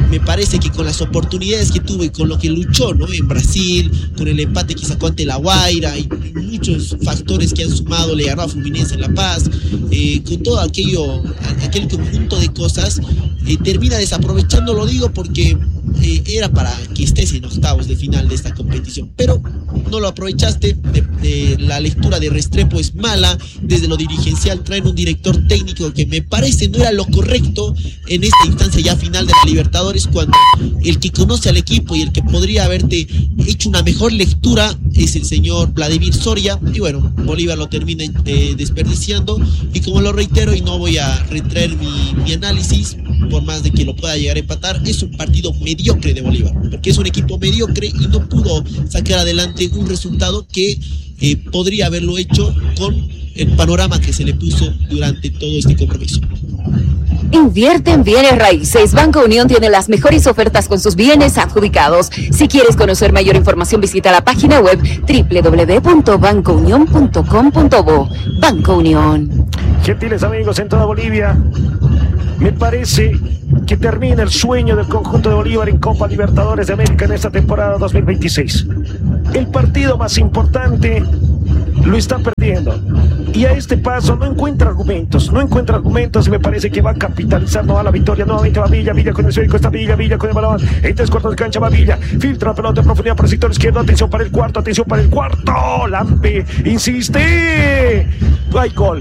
me parece que con las oportunidades que tuvo y con lo que luchó, ¿no? En Brasil, con el empate que sacó ante La Guaira y muchos factores que han sumado, le ganó a Fluminense en La Paz, eh, con todo aquello, aquel conjunto de cosas, eh, termina desaprovechando, lo digo porque eh, era para que estés en octavos de final de esta competición, pero no lo aprovechaste. De, de, la lectura de Restrepo es mala, desde lo dirigencial traen un director técnico que me parece no era lo correcto en esta instancia ya final de la Libertadores, cuando el que conoce al equipo y el que podría haberte hecho una mejor lectura es el señor Vladimir Soria, y bueno, Bolívar lo termina eh, desperdiciando, y como lo reitero y no voy a retraer mi, mi análisis, por más de que lo pueda llegar a empatar, es un partido mediocre de Bolívar, porque es un equipo mediocre y no pudo sacar adelante un resultado que eh, podría haberlo hecho con el panorama que se le puso durante todo este compromiso. Invierte en bienes raíces. Banco Unión tiene las mejores ofertas con sus bienes adjudicados. Si quieres conocer mayor información, visita la página web doble u doble u doble u punto banco unión punto com punto bo. Banco Unión. Gentiles amigos en toda Bolivia, me parece que termina el sueño del conjunto de Bolívar en Copa Libertadores de América en esta temporada dos mil veintiséis. El partido más importante lo está perdiendo, y a este paso no encuentra argumentos, no encuentra argumentos y me parece que va a capitalizar, no va a la victoria. Nuevamente va Villa, Villa con el esférico, está Villa, Villa con el balón, en tres cuartos de cancha va Villa, filtra la pelota en profundidad por el sector izquierdo, atención para el cuarto, atención para el cuarto, Lampe, insiste, hay gol,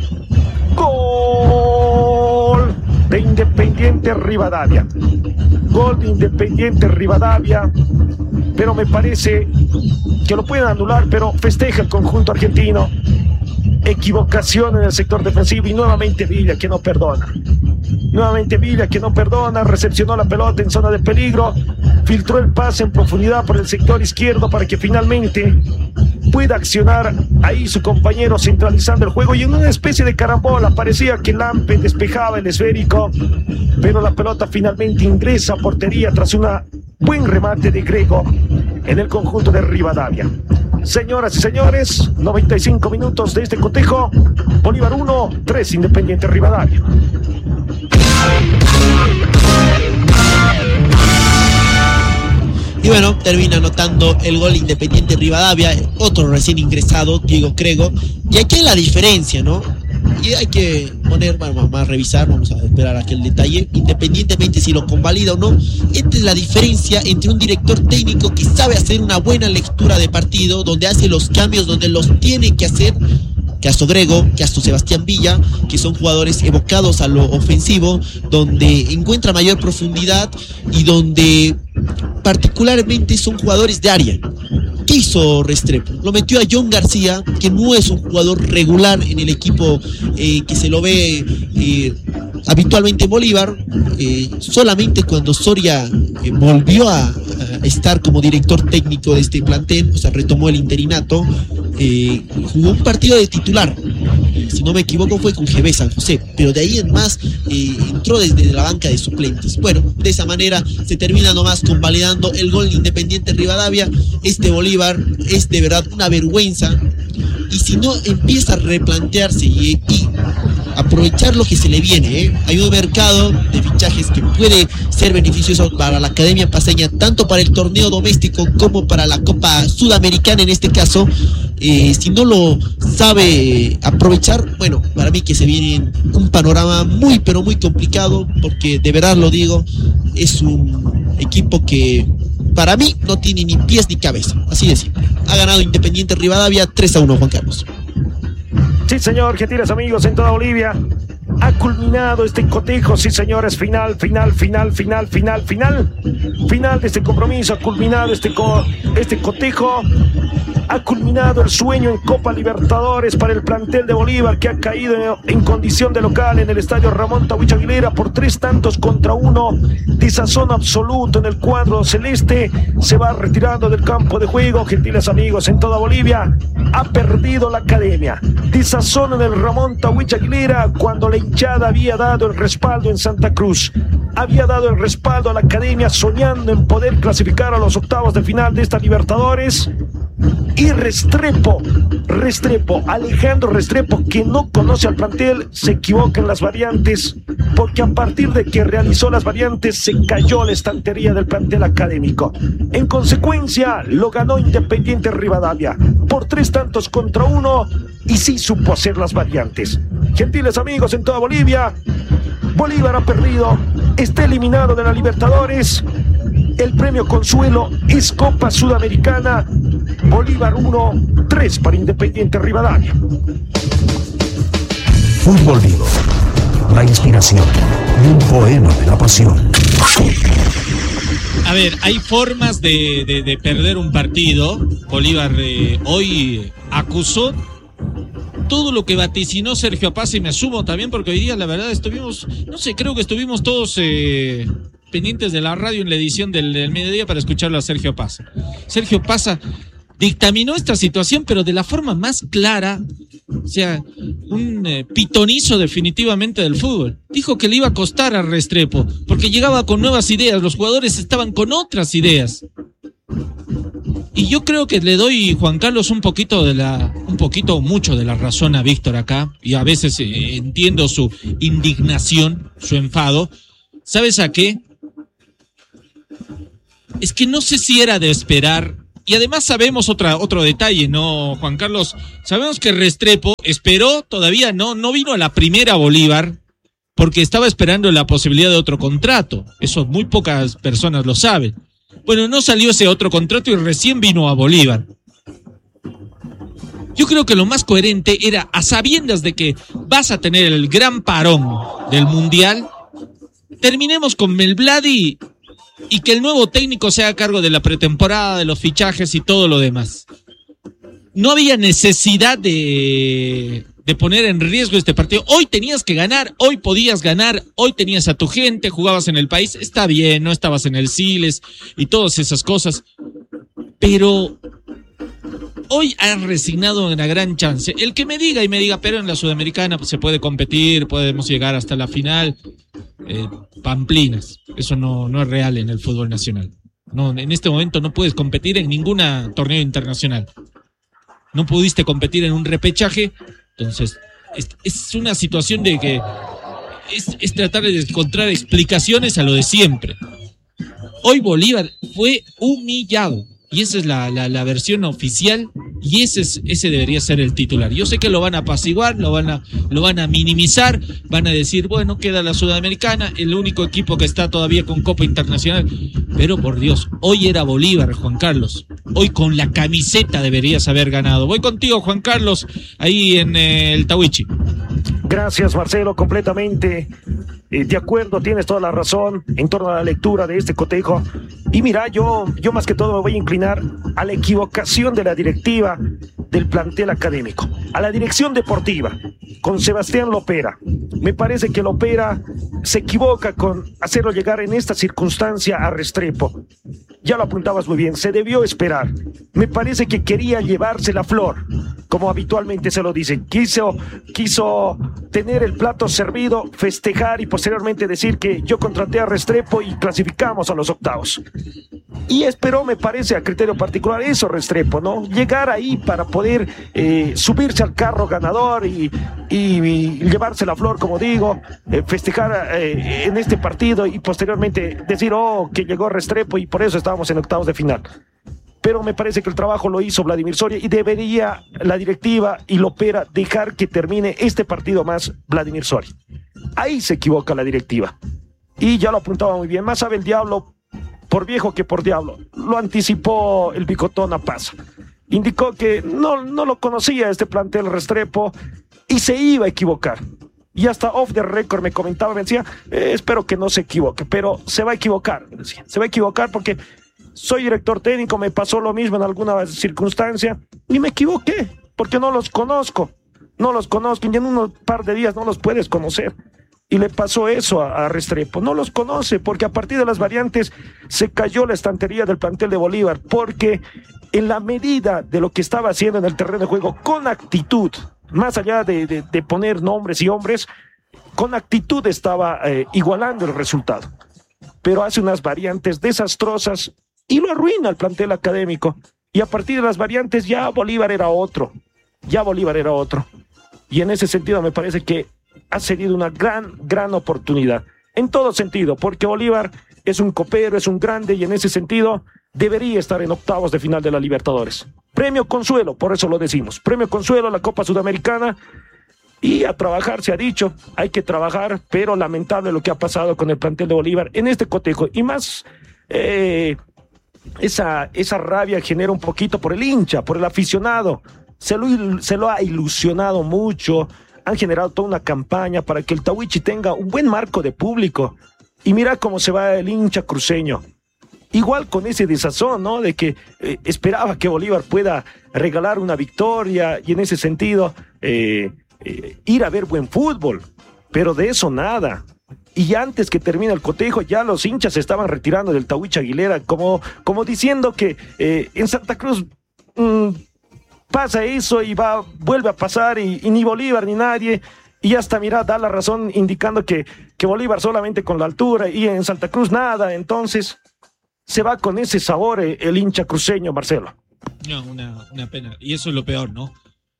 gol de Independiente Rivadavia, gol de Independiente Rivadavia, pero me parece que lo pueden anular, pero festeja el conjunto argentino. Equivocación en el sector defensivo y nuevamente Villa que no perdona. Nuevamente Villa que no perdona, recepcionó la pelota en zona de peligro, filtró el pase en profundidad por el sector izquierdo para que finalmente pueda accionar ahí su compañero centralizando el juego, y en una especie de carambola parecía que Lampe despejaba el esférico, pero la pelota finalmente ingresa a portería tras un buen remate de Grego en el conjunto de Rivadavia. Señoras y señores, noventa y cinco minutos de este cotejo. Bolívar uno, tres Independiente Rivadavia. Y bueno, termina anotando el gol Independiente Rivadavia, otro recién ingresado, Diego Grego. Y aquí hay la diferencia, ¿no? Y hay que poner, bueno, vamos a revisar, vamos a esperar aquel detalle, independientemente si lo convalida o no. Esta es la diferencia entre un director técnico que sabe hacer una buena lectura de partido, donde hace los cambios, donde los tiene que hacer, caso Grego, caso Sebastián Villa, que son jugadores evocados a lo ofensivo, donde encuentra mayor profundidad y donde particularmente son jugadores de área. ¿Qué hizo Restrepo? Lo metió a John García, que no es un jugador regular en el equipo eh, que se lo ve eh, habitualmente en Bolívar. Eh, solamente cuando Soria eh, volvió a, a estar como director técnico de este plantel, o sea, retomó el interinato, eh, jugó un partido de titular. Eh, si no me equivoco fue con G B San José, pero de ahí en más eh, entró desde la banca de suplentes. Bueno, de esa manera se termina nomás convalidando el gol de Independiente Rivadavia. Este Bolívar es de verdad una vergüenza, y si no empieza a replantearse y, y aprovechar lo que se le viene, ¿eh? Hay un mercado de fichajes que puede ser beneficioso para la Academia Paceña, tanto para el torneo doméstico como para la Copa Sudamericana en este caso. Eh, si no lo sabe aprovechar, bueno, para mí que se viene un panorama muy pero muy complicado, porque de verdad lo digo, es un equipo que para mí no tiene ni pies ni cabeza, así de simple. Ha ganado Independiente Rivadavia tres a uno, Juan Carlos. Sí, señor, gentiles amigos en toda Bolivia. Ha culminado este cotejo, sí, señores, final, final, final, final, final, final. Final de este compromiso, ha culminado este, co este cotejo. Ha culminado el sueño en Copa Libertadores para el plantel de Bolívar, que ha caído en condición de local en el estadio Ramón Tawich Aguilera por tres tantos contra uno. Desazón absoluto en el cuadro celeste. Se va retirando del campo de juego, gentiles amigos en toda Bolivia. Ha perdido la Academia. Desazón en el Ramón Tawich Aguilera, cuando la hinchada había dado el respaldo en Santa Cruz. Había dado el respaldo a la Academia, soñando en poder clasificar a los octavos de final de esta Libertadores. Y Restrepo, Restrepo, Alejandro Restrepo, que no conoce al plantel, se equivoca en las variantes, porque a partir de que realizó las variantes se cayó la estantería del plantel académico. En consecuencia, lo ganó Independiente Rivadavia por tres tantos contra uno y sí supo hacer las variantes. Gentiles amigos en toda Bolivia, Bolívar ha perdido, está eliminado de la Libertadores. El premio consuelo es Copa Sudamericana. Bolívar uno, tres para Independiente Rivadavia. Fútbol Vivo, la inspiración y un poema de la pasión. A ver, hay formas de, de, de perder un partido. Bolívar eh, hoy acusó todo lo que vaticinó Sergio Paz, y me sumo también porque hoy día la verdad estuvimos, no sé, creo que estuvimos todos eh, pendientes de la radio en la edición del, del mediodía para escucharlo a Sergio Paz. Sergio Paz dictaminó esta situación, pero de la forma más clara, o sea, un eh, pitonizo definitivamente del fútbol. Dijo que le iba a costar a Restrepo, porque llegaba con nuevas ideas, los jugadores estaban con otras ideas. Y yo creo que le doy, Juan Carlos, un poquito de la, un poquito mucho de la razón a Víctor acá, y a veces eh, entiendo su indignación, su enfado. ¿Sabes a qué? Es que no sé si era de esperar. Y además sabemos otra, otro detalle, ¿no, Juan Carlos? Sabemos que Restrepo esperó, todavía no, no vino a la primera Bolívar, porque estaba esperando la posibilidad de otro contrato. Eso muy pocas personas lo saben. Bueno, no salió ese otro contrato y recién vino a Bolívar. Yo creo que lo más coherente era, a sabiendas de que vas a tener el gran parón del Mundial, terminemos con Melbladi y que el nuevo técnico sea a cargo de la pretemporada, de los fichajes y todo lo demás. No había necesidad de, de poner en riesgo este partido. Hoy tenías que ganar, hoy podías ganar, hoy tenías a tu gente, jugabas en el país, está bien, no estabas en el Siles y todas esas cosas, pero hoy has resignado una gran chance. El que me diga y me diga, pero en la Sudamericana pues, se puede competir, podemos llegar hasta la final. Eh, pamplinas, eso no, no es real en el fútbol nacional. No, en este momento no puedes competir en ningún torneo internacional. No pudiste competir en un repechaje, entonces es, es una situación de que es, es tratar de encontrar explicaciones a lo de siempre. Hoy Bolívar fue humillado. Y esa es la, la, la versión oficial, y ese, es, ese debería ser el titular. Yo sé que lo van a apaciguar, lo van a, lo van a minimizar, van a decir, bueno, queda la Sudamericana, el único equipo que está todavía con Copa Internacional. Pero por Dios, hoy era Bolívar, Juan Carlos. Hoy con la camiseta deberías haber ganado. Voy contigo, Juan Carlos, ahí en eh, el Tawichi. Gracias, Marcelo, completamente eh, de acuerdo, tienes toda la razón en torno a la lectura de este cotejo. Y mira, yo, yo más que todo me voy a inclinar a la equivocación de la directiva del plantel académico, a la dirección deportiva, con Sebastián Lopera. Me parece que Lopera se equivoca con hacerlo llegar en esta circunstancia a Restrepo. Ya lo apuntabas muy bien, se debió esperar. Me parece que quería llevarse la flor, como habitualmente se lo dice. Quiso, quiso tener el plato servido, festejar y posteriormente decir que yo contraté a Restrepo y clasificamos a los octavos. Y esperó, me parece, a criterio particular eso, Restrepo, ¿no? Llegar ahí para poder eh, subirse al carro ganador y, y, y llevarse la flor, como digo, eh, festejar eh, en este partido y posteriormente decir, oh, que llegó Restrepo y por eso estábamos en octavos de final. Pero me parece que el trabajo lo hizo Vladimir Soria y debería la directiva y Lopera dejar que termine este partido más Vladimir Soria. Ahí se equivoca la directiva. Y ya lo apuntaba muy bien, más sabe el diablo por viejo que por diablo. Lo anticipó el Bicotón a Paz. Indicó que no, no lo conocía este plantel Restrepo y se iba a equivocar. Y hasta off the record me comentaba, me decía, eh, espero que no se equivoque, pero se va a equivocar, me decía. Se va a equivocar porque soy director técnico, me pasó lo mismo en alguna circunstancia y me equivoqué porque no los conozco. No los conozco y en un par de días no los puedes conocer. Y le pasó eso a, a Restrepo, no los conoce porque a partir de las variantes se cayó la estantería del plantel de Bolívar, porque en la medida de lo que estaba haciendo en el terreno de juego, con actitud, más allá de, de, de poner nombres y hombres, con actitud estaba eh, igualando el resultado, pero hace unas variantes desastrosas y lo arruina el plantel académico, y a partir de las variantes ya Bolívar era otro, ya Bolívar era otro, y en ese sentido me parece que ha cedido una gran, gran oportunidad. En todo sentido, porque Bolívar es un copero, es un grande y en ese sentido debería estar en octavos de final de la Libertadores. Premio Consuelo, por eso lo decimos. Premio Consuelo, la Copa Sudamericana. Y a trabajar, se ha dicho, hay que trabajar, pero lamentable lo que ha pasado con el plantel de Bolívar en este cotejo. Y más, eh, esa, esa rabia genera un poquito por el hincha, por el aficionado. Se lo, se lo ha ilusionado mucho, han generado toda una campaña para que el Tahuichi tenga un buen marco de público. Y mira cómo se va el hincha cruceño. Igual con ese desazón, ¿no? De que eh, esperaba que Bolívar pueda regalar una victoria y en ese sentido eh, eh, ir a ver buen fútbol. Pero de eso nada. Y antes que termine el cotejo, ya los hinchas se estaban retirando del Tahuichi Aguilera, como, como diciendo que eh, en Santa Cruz mmm, pasa eso y va, vuelve a pasar y, y ni Bolívar ni nadie. Y hasta, mira, da la razón indicando que, que Bolívar solamente con la altura y en Santa Cruz nada. Entonces se va con ese sabor eh, el hincha cruceño, Marcelo. No, una, una pena. Y eso es lo peor, ¿no?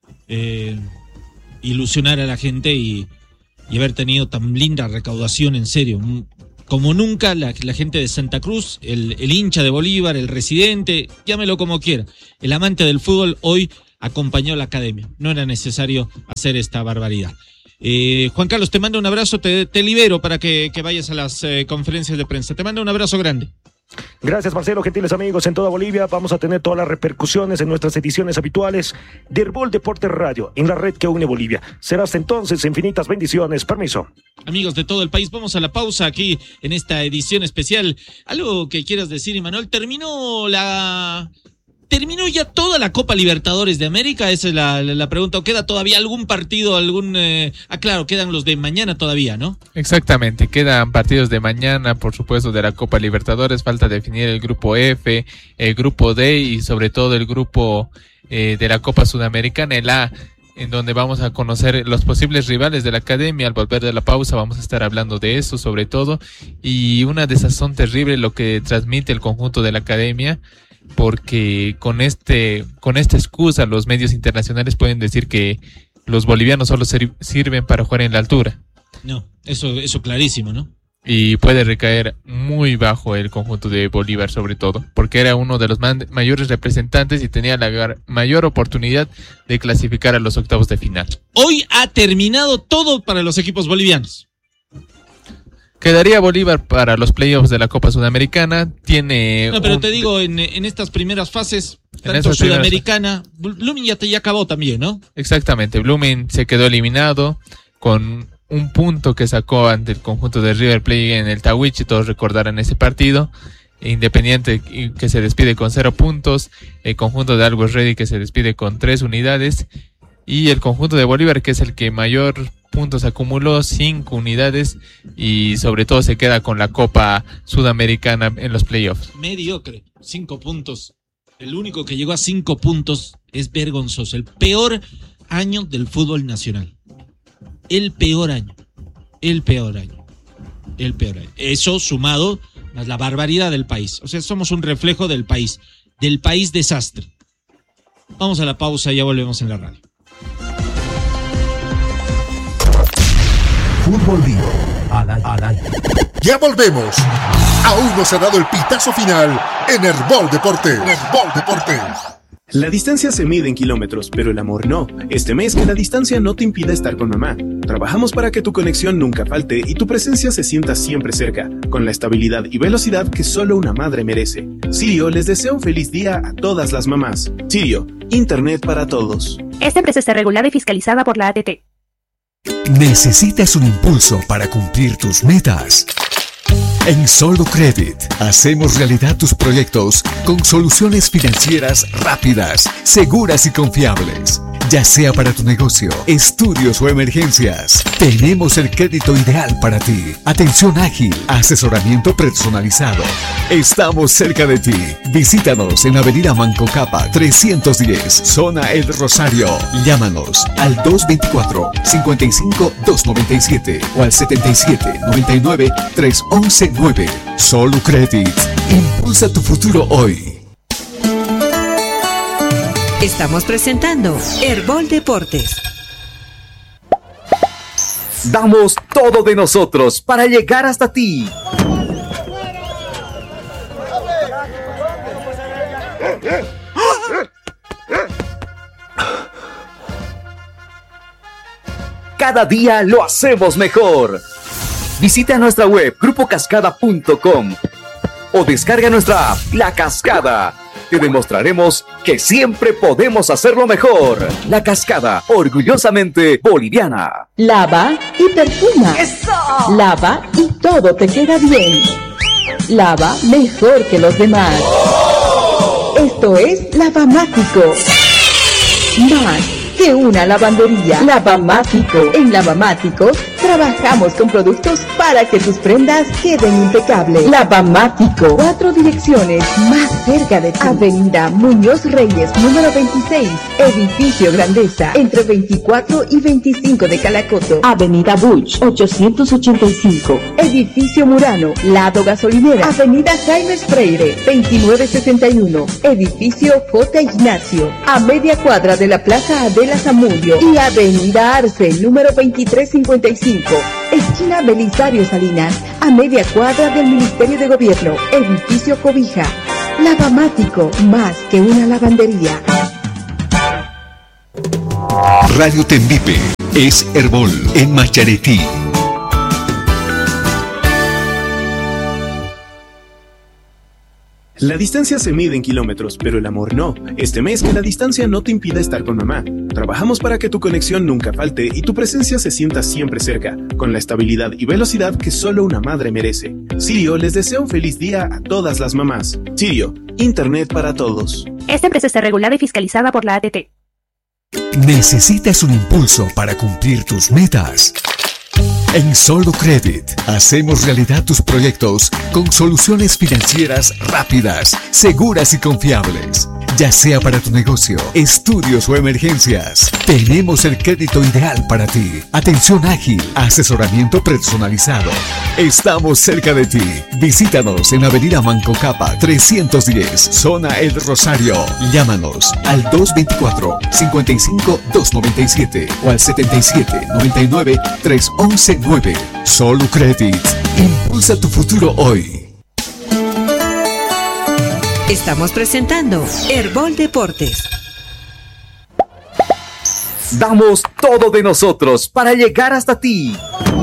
Eh, ilusionar a la gente y, y haber tenido tan linda recaudación, en serio. Como nunca la, la gente de Santa Cruz, el, el hincha de Bolívar, el residente, llámelo como quiera, el amante del fútbol hoy acompañó a la academia. No era necesario hacer esta barbaridad. Eh, Juan Carlos, te mando un abrazo, te, te libero para que, que vayas a las eh, conferencias de prensa. Te mando un abrazo grande. Gracias, Marcelo, gentiles amigos. En toda Bolivia vamos a tener todas las repercusiones en nuestras ediciones habituales de Herbol Deportes Radio, en la red que une Bolivia. Será hasta entonces, infinitas bendiciones. Permiso. Amigos de todo el país, vamos a la pausa aquí en esta edición especial. ¿Algo que quieras decir, Imanol? Terminó la... ¿Terminó ya toda la Copa Libertadores de América? Esa es la, la, la pregunta. ¿O queda todavía algún partido, algún... Eh... Ah, claro, quedan los de mañana todavía, ¿no? Exactamente, quedan partidos de mañana, por supuesto, de la Copa Libertadores. Falta definir el grupo F, el grupo D y sobre todo el grupo eh, de la Copa Sudamericana, el A, en donde vamos a conocer los posibles rivales de la academia. Al volver de la pausa vamos a estar hablando de eso sobre todo. Y una desazón terrible lo que transmite el conjunto de la academia, porque con este con esta excusa los medios internacionales pueden decir que los bolivianos solo ser, sirven para jugar en la altura. No, eso eso clarísimo, ¿no? Y puede recaer muy bajo el conjunto de Bolívar sobre todo, porque era uno de los man, mayores representantes y tenía la mayor oportunidad de clasificar a los octavos de final. Hoy ha terminado todo para los equipos bolivianos. Quedaría Bolívar para los playoffs de la Copa Sudamericana. Tiene. No, pero un... te digo, en, en estas primeras fases, tanto Sudamericana, primeras... Blooming ya, te, ya acabó también, ¿no? Exactamente, Blooming se quedó eliminado con un punto que sacó ante el conjunto de River Plate en el Tahuichi. Todos recordarán ese partido. Independiente que se despide con cero puntos, el conjunto de Always Ready que se despide con tres unidades y el conjunto de Bolívar que es el que mayor puntos acumuló, cinco unidades y sobre todo se queda con la Copa Sudamericana en los playoffs. Mediocre, cinco puntos. El único que llegó a cinco puntos es vergonzoso. El peor año del fútbol nacional. El peor año. El peor año. El peor año. Eso sumado más la barbaridad del país. O sea, somos un reflejo del país. Del país desastre. Vamos a la pausa y ya volvemos en la radio. Fútbol Vivo al, al aire. Ya volvemos. Aún no se ha dado el pitazo final en Herbol Deportes. Herbol Deportes. La distancia se mide en kilómetros, pero el amor no. Este mes que la distancia no te impida estar con mamá. Trabajamos para que tu conexión nunca falte y tu presencia se sienta siempre cerca, con la estabilidad y velocidad que solo una madre merece. Sirio les desea un feliz día a todas las mamás. Sirio, Internet para todos. Esta empresa está regulada y fiscalizada por la A T T. ¿Necesitas un impulso para cumplir tus metas? En Solo Credit hacemos realidad tus proyectos con soluciones financieras rápidas, seguras y confiables. Ya sea para tu negocio, estudios o emergencias, tenemos el crédito ideal para ti. Atención ágil, asesoramiento personalizado. Estamos cerca de ti. Visítanos en Avenida Manco Capa trescientos diez, Zona El Rosario. Llámanos al dos veinticuatro, cincuenta y cinco, doscientos noventa y siete o al setenta y siete, noventa y nueve, trescientos once nueve. Solo Credit. Impulsa tu futuro hoy. Estamos presentando Herbol Deportes. Damos todo de nosotros para llegar hasta ti. Cada día lo hacemos mejor. Visita nuestra web grupo cascada punto com o descarga nuestra app La Cascada. Te demostraremos que siempre podemos hacerlo mejor. La Cascada, orgullosamente boliviana. Lava y perfuma. ¡Eso! Lava y todo te queda bien. Lava mejor que los demás. ¡Oh! Esto es Lavamático. Más que una lavandería. Lavamático. En Lavamático trabajamos con productos para que tus prendas queden impecables. Lavamático. Cuatro direcciones más cerca de ti. Avenida Muñoz Reyes, número veintiséis. Edificio Grandeza, entre veinticuatro y veinticinco de Calacoto. Avenida Buch, ochocientos ochenta y cinco. Edificio Murano, lado gasolinera. Avenida Jaime Freire, veintinueve sesenta y uno. Edificio J. Ignacio, a media cuadra de la Plaza Adela Zamudio. Y Avenida Arce, número veintitrés cincuenta y cinco. Esquina Belisario Salinas, a media cuadra del Ministerio de Gobierno. Edificio Cobija. Lavamático, más que una lavandería. Radio Tembipe es Herbol en Macharetí. La distancia se mide en kilómetros, pero el amor no. Este mes que la distancia no te impida estar con mamá. Trabajamos para que tu conexión nunca falte y tu presencia se sienta siempre cerca, con la estabilidad y velocidad que solo una madre merece. Sirio les desea un feliz día a todas las mamás. Sirio, Internet para todos. Esta empresa está regulada y fiscalizada por la A T T. ¿Necesitas un impulso para cumplir tus metas? En Solo Credit hacemos realidad tus proyectos con soluciones financieras rápidas, seguras y confiables. Ya sea para tu negocio, estudios o emergencias, tenemos el crédito ideal para ti. Atención ágil, asesoramiento personalizado. Estamos cerca de ti. Visítanos en Avenida Manco Capa trescientos diez, Zona El Rosario. Llámanos al dos veinticuatro, cincuenta y cinco, doscientos noventa y siete o al setenta y siete, noventa y nueve, trescientos once nueve. Solo Credit. Impulsa tu futuro hoy. Estamos presentando Herbol Deportes. Damos todo de nosotros para llegar hasta ti.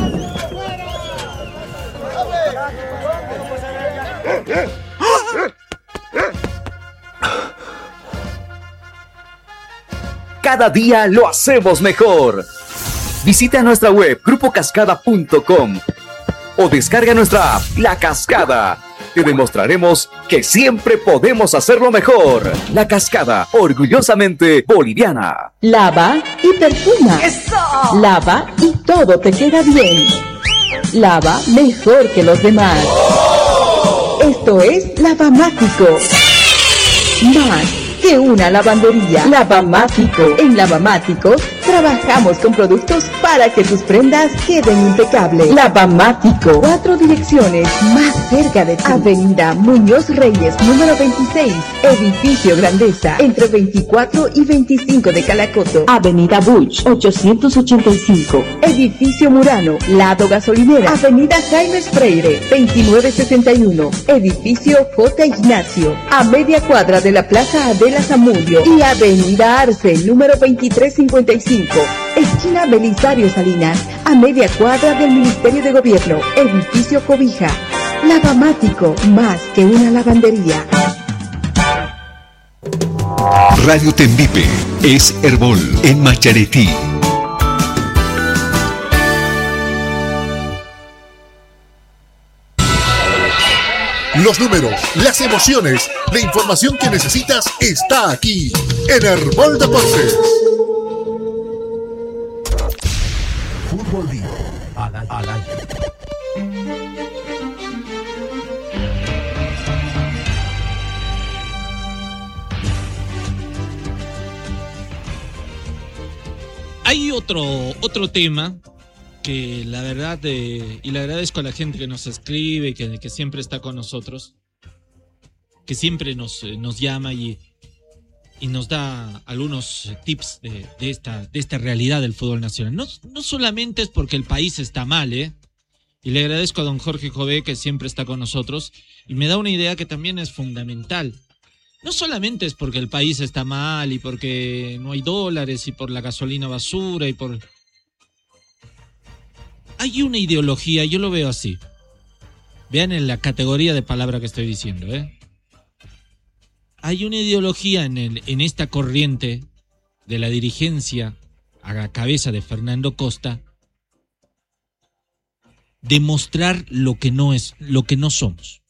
Cada día lo hacemos mejor. Visita nuestra web grupo cascada punto com o descarga nuestra app La Cascada. Te demostraremos que siempre podemos hacerlo mejor. La Cascada, orgullosamente boliviana. Lava y perfuma. ¡Eso! Lava y todo te queda bien. Lava mejor que los demás. ¡Oh! Esto es Lavamático. Más que una lavandería. Lavamático. En Lavamático trabajamos con productos para que tus prendas queden impecables. Lavamático. Cuatro direcciones más cerca de ti. Avenida Muñoz Reyes, número veintiséis. Edificio Grandeza, entre veinticuatro y veinticinco de Calacoto. Avenida Buch, ochocientos ochenta y cinco. Edificio Murano, lado gasolinera. Avenida Jaime Freire, veintinueve sesenta y uno. Edificio J. Ignacio, a media cuadra de la Plaza Adela Zamudio. Y Avenida Arce, número veintitrés cincuenta y cinco. Esquina Belisario Salinas, a media cuadra del Ministerio de Gobierno. Edificio Cobija. Lavamático, más que una lavandería. Radio Tembipe es Herbol en Macharetí. Los números, las emociones, la información que necesitas está aquí en Herbol Deportes. Fútbol Vivo al, al aire. Hay otro, otro tema que la verdad, eh, y le agradezco a la gente que nos escribe, que, que siempre está con nosotros, que siempre nos, eh, nos llama y, y nos da algunos tips de, de, esta, de esta realidad del fútbol nacional. No, no solamente es porque el país está mal, ¿eh? Y le agradezco a don Jorge Jové, que siempre está con nosotros, y me da una idea que también es fundamental. No solamente es porque el país está mal y porque no hay dólares y por la gasolina basura y por... Hay una ideología, yo lo veo así. Vean en la categoría de palabra que estoy diciendo, ¿eh? Hay una ideología en, el, en esta corriente de la dirigencia a la cabeza de Fernando Costa de mostrar lo que no es, lo que no somos.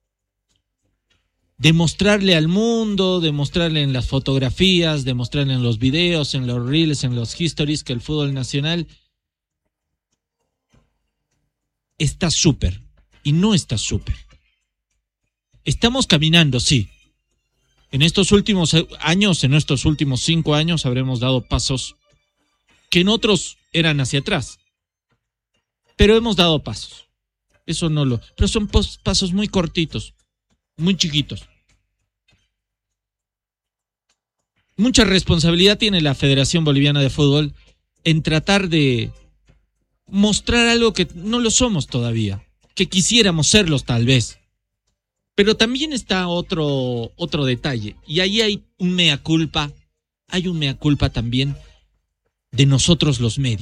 Demostrarle al mundo, demostrarle en las fotografías, demostrarle en los videos, en los reels, en los histories que el fútbol nacional está súper y no está súper. Estamos caminando, sí. En estos últimos años, en estos últimos cinco años, habremos dado pasos que en otros eran hacia atrás. Pero hemos dado pasos. Eso no lo... Pero son pasos muy cortitos, muy chiquitos. Mucha responsabilidad tiene la Federación Boliviana de Fútbol en tratar de mostrar algo que no lo somos todavía, que quisiéramos serlos tal vez. Pero también está otro, otro detalle, y ahí hay un mea culpa, hay un mea culpa también de nosotros los medios.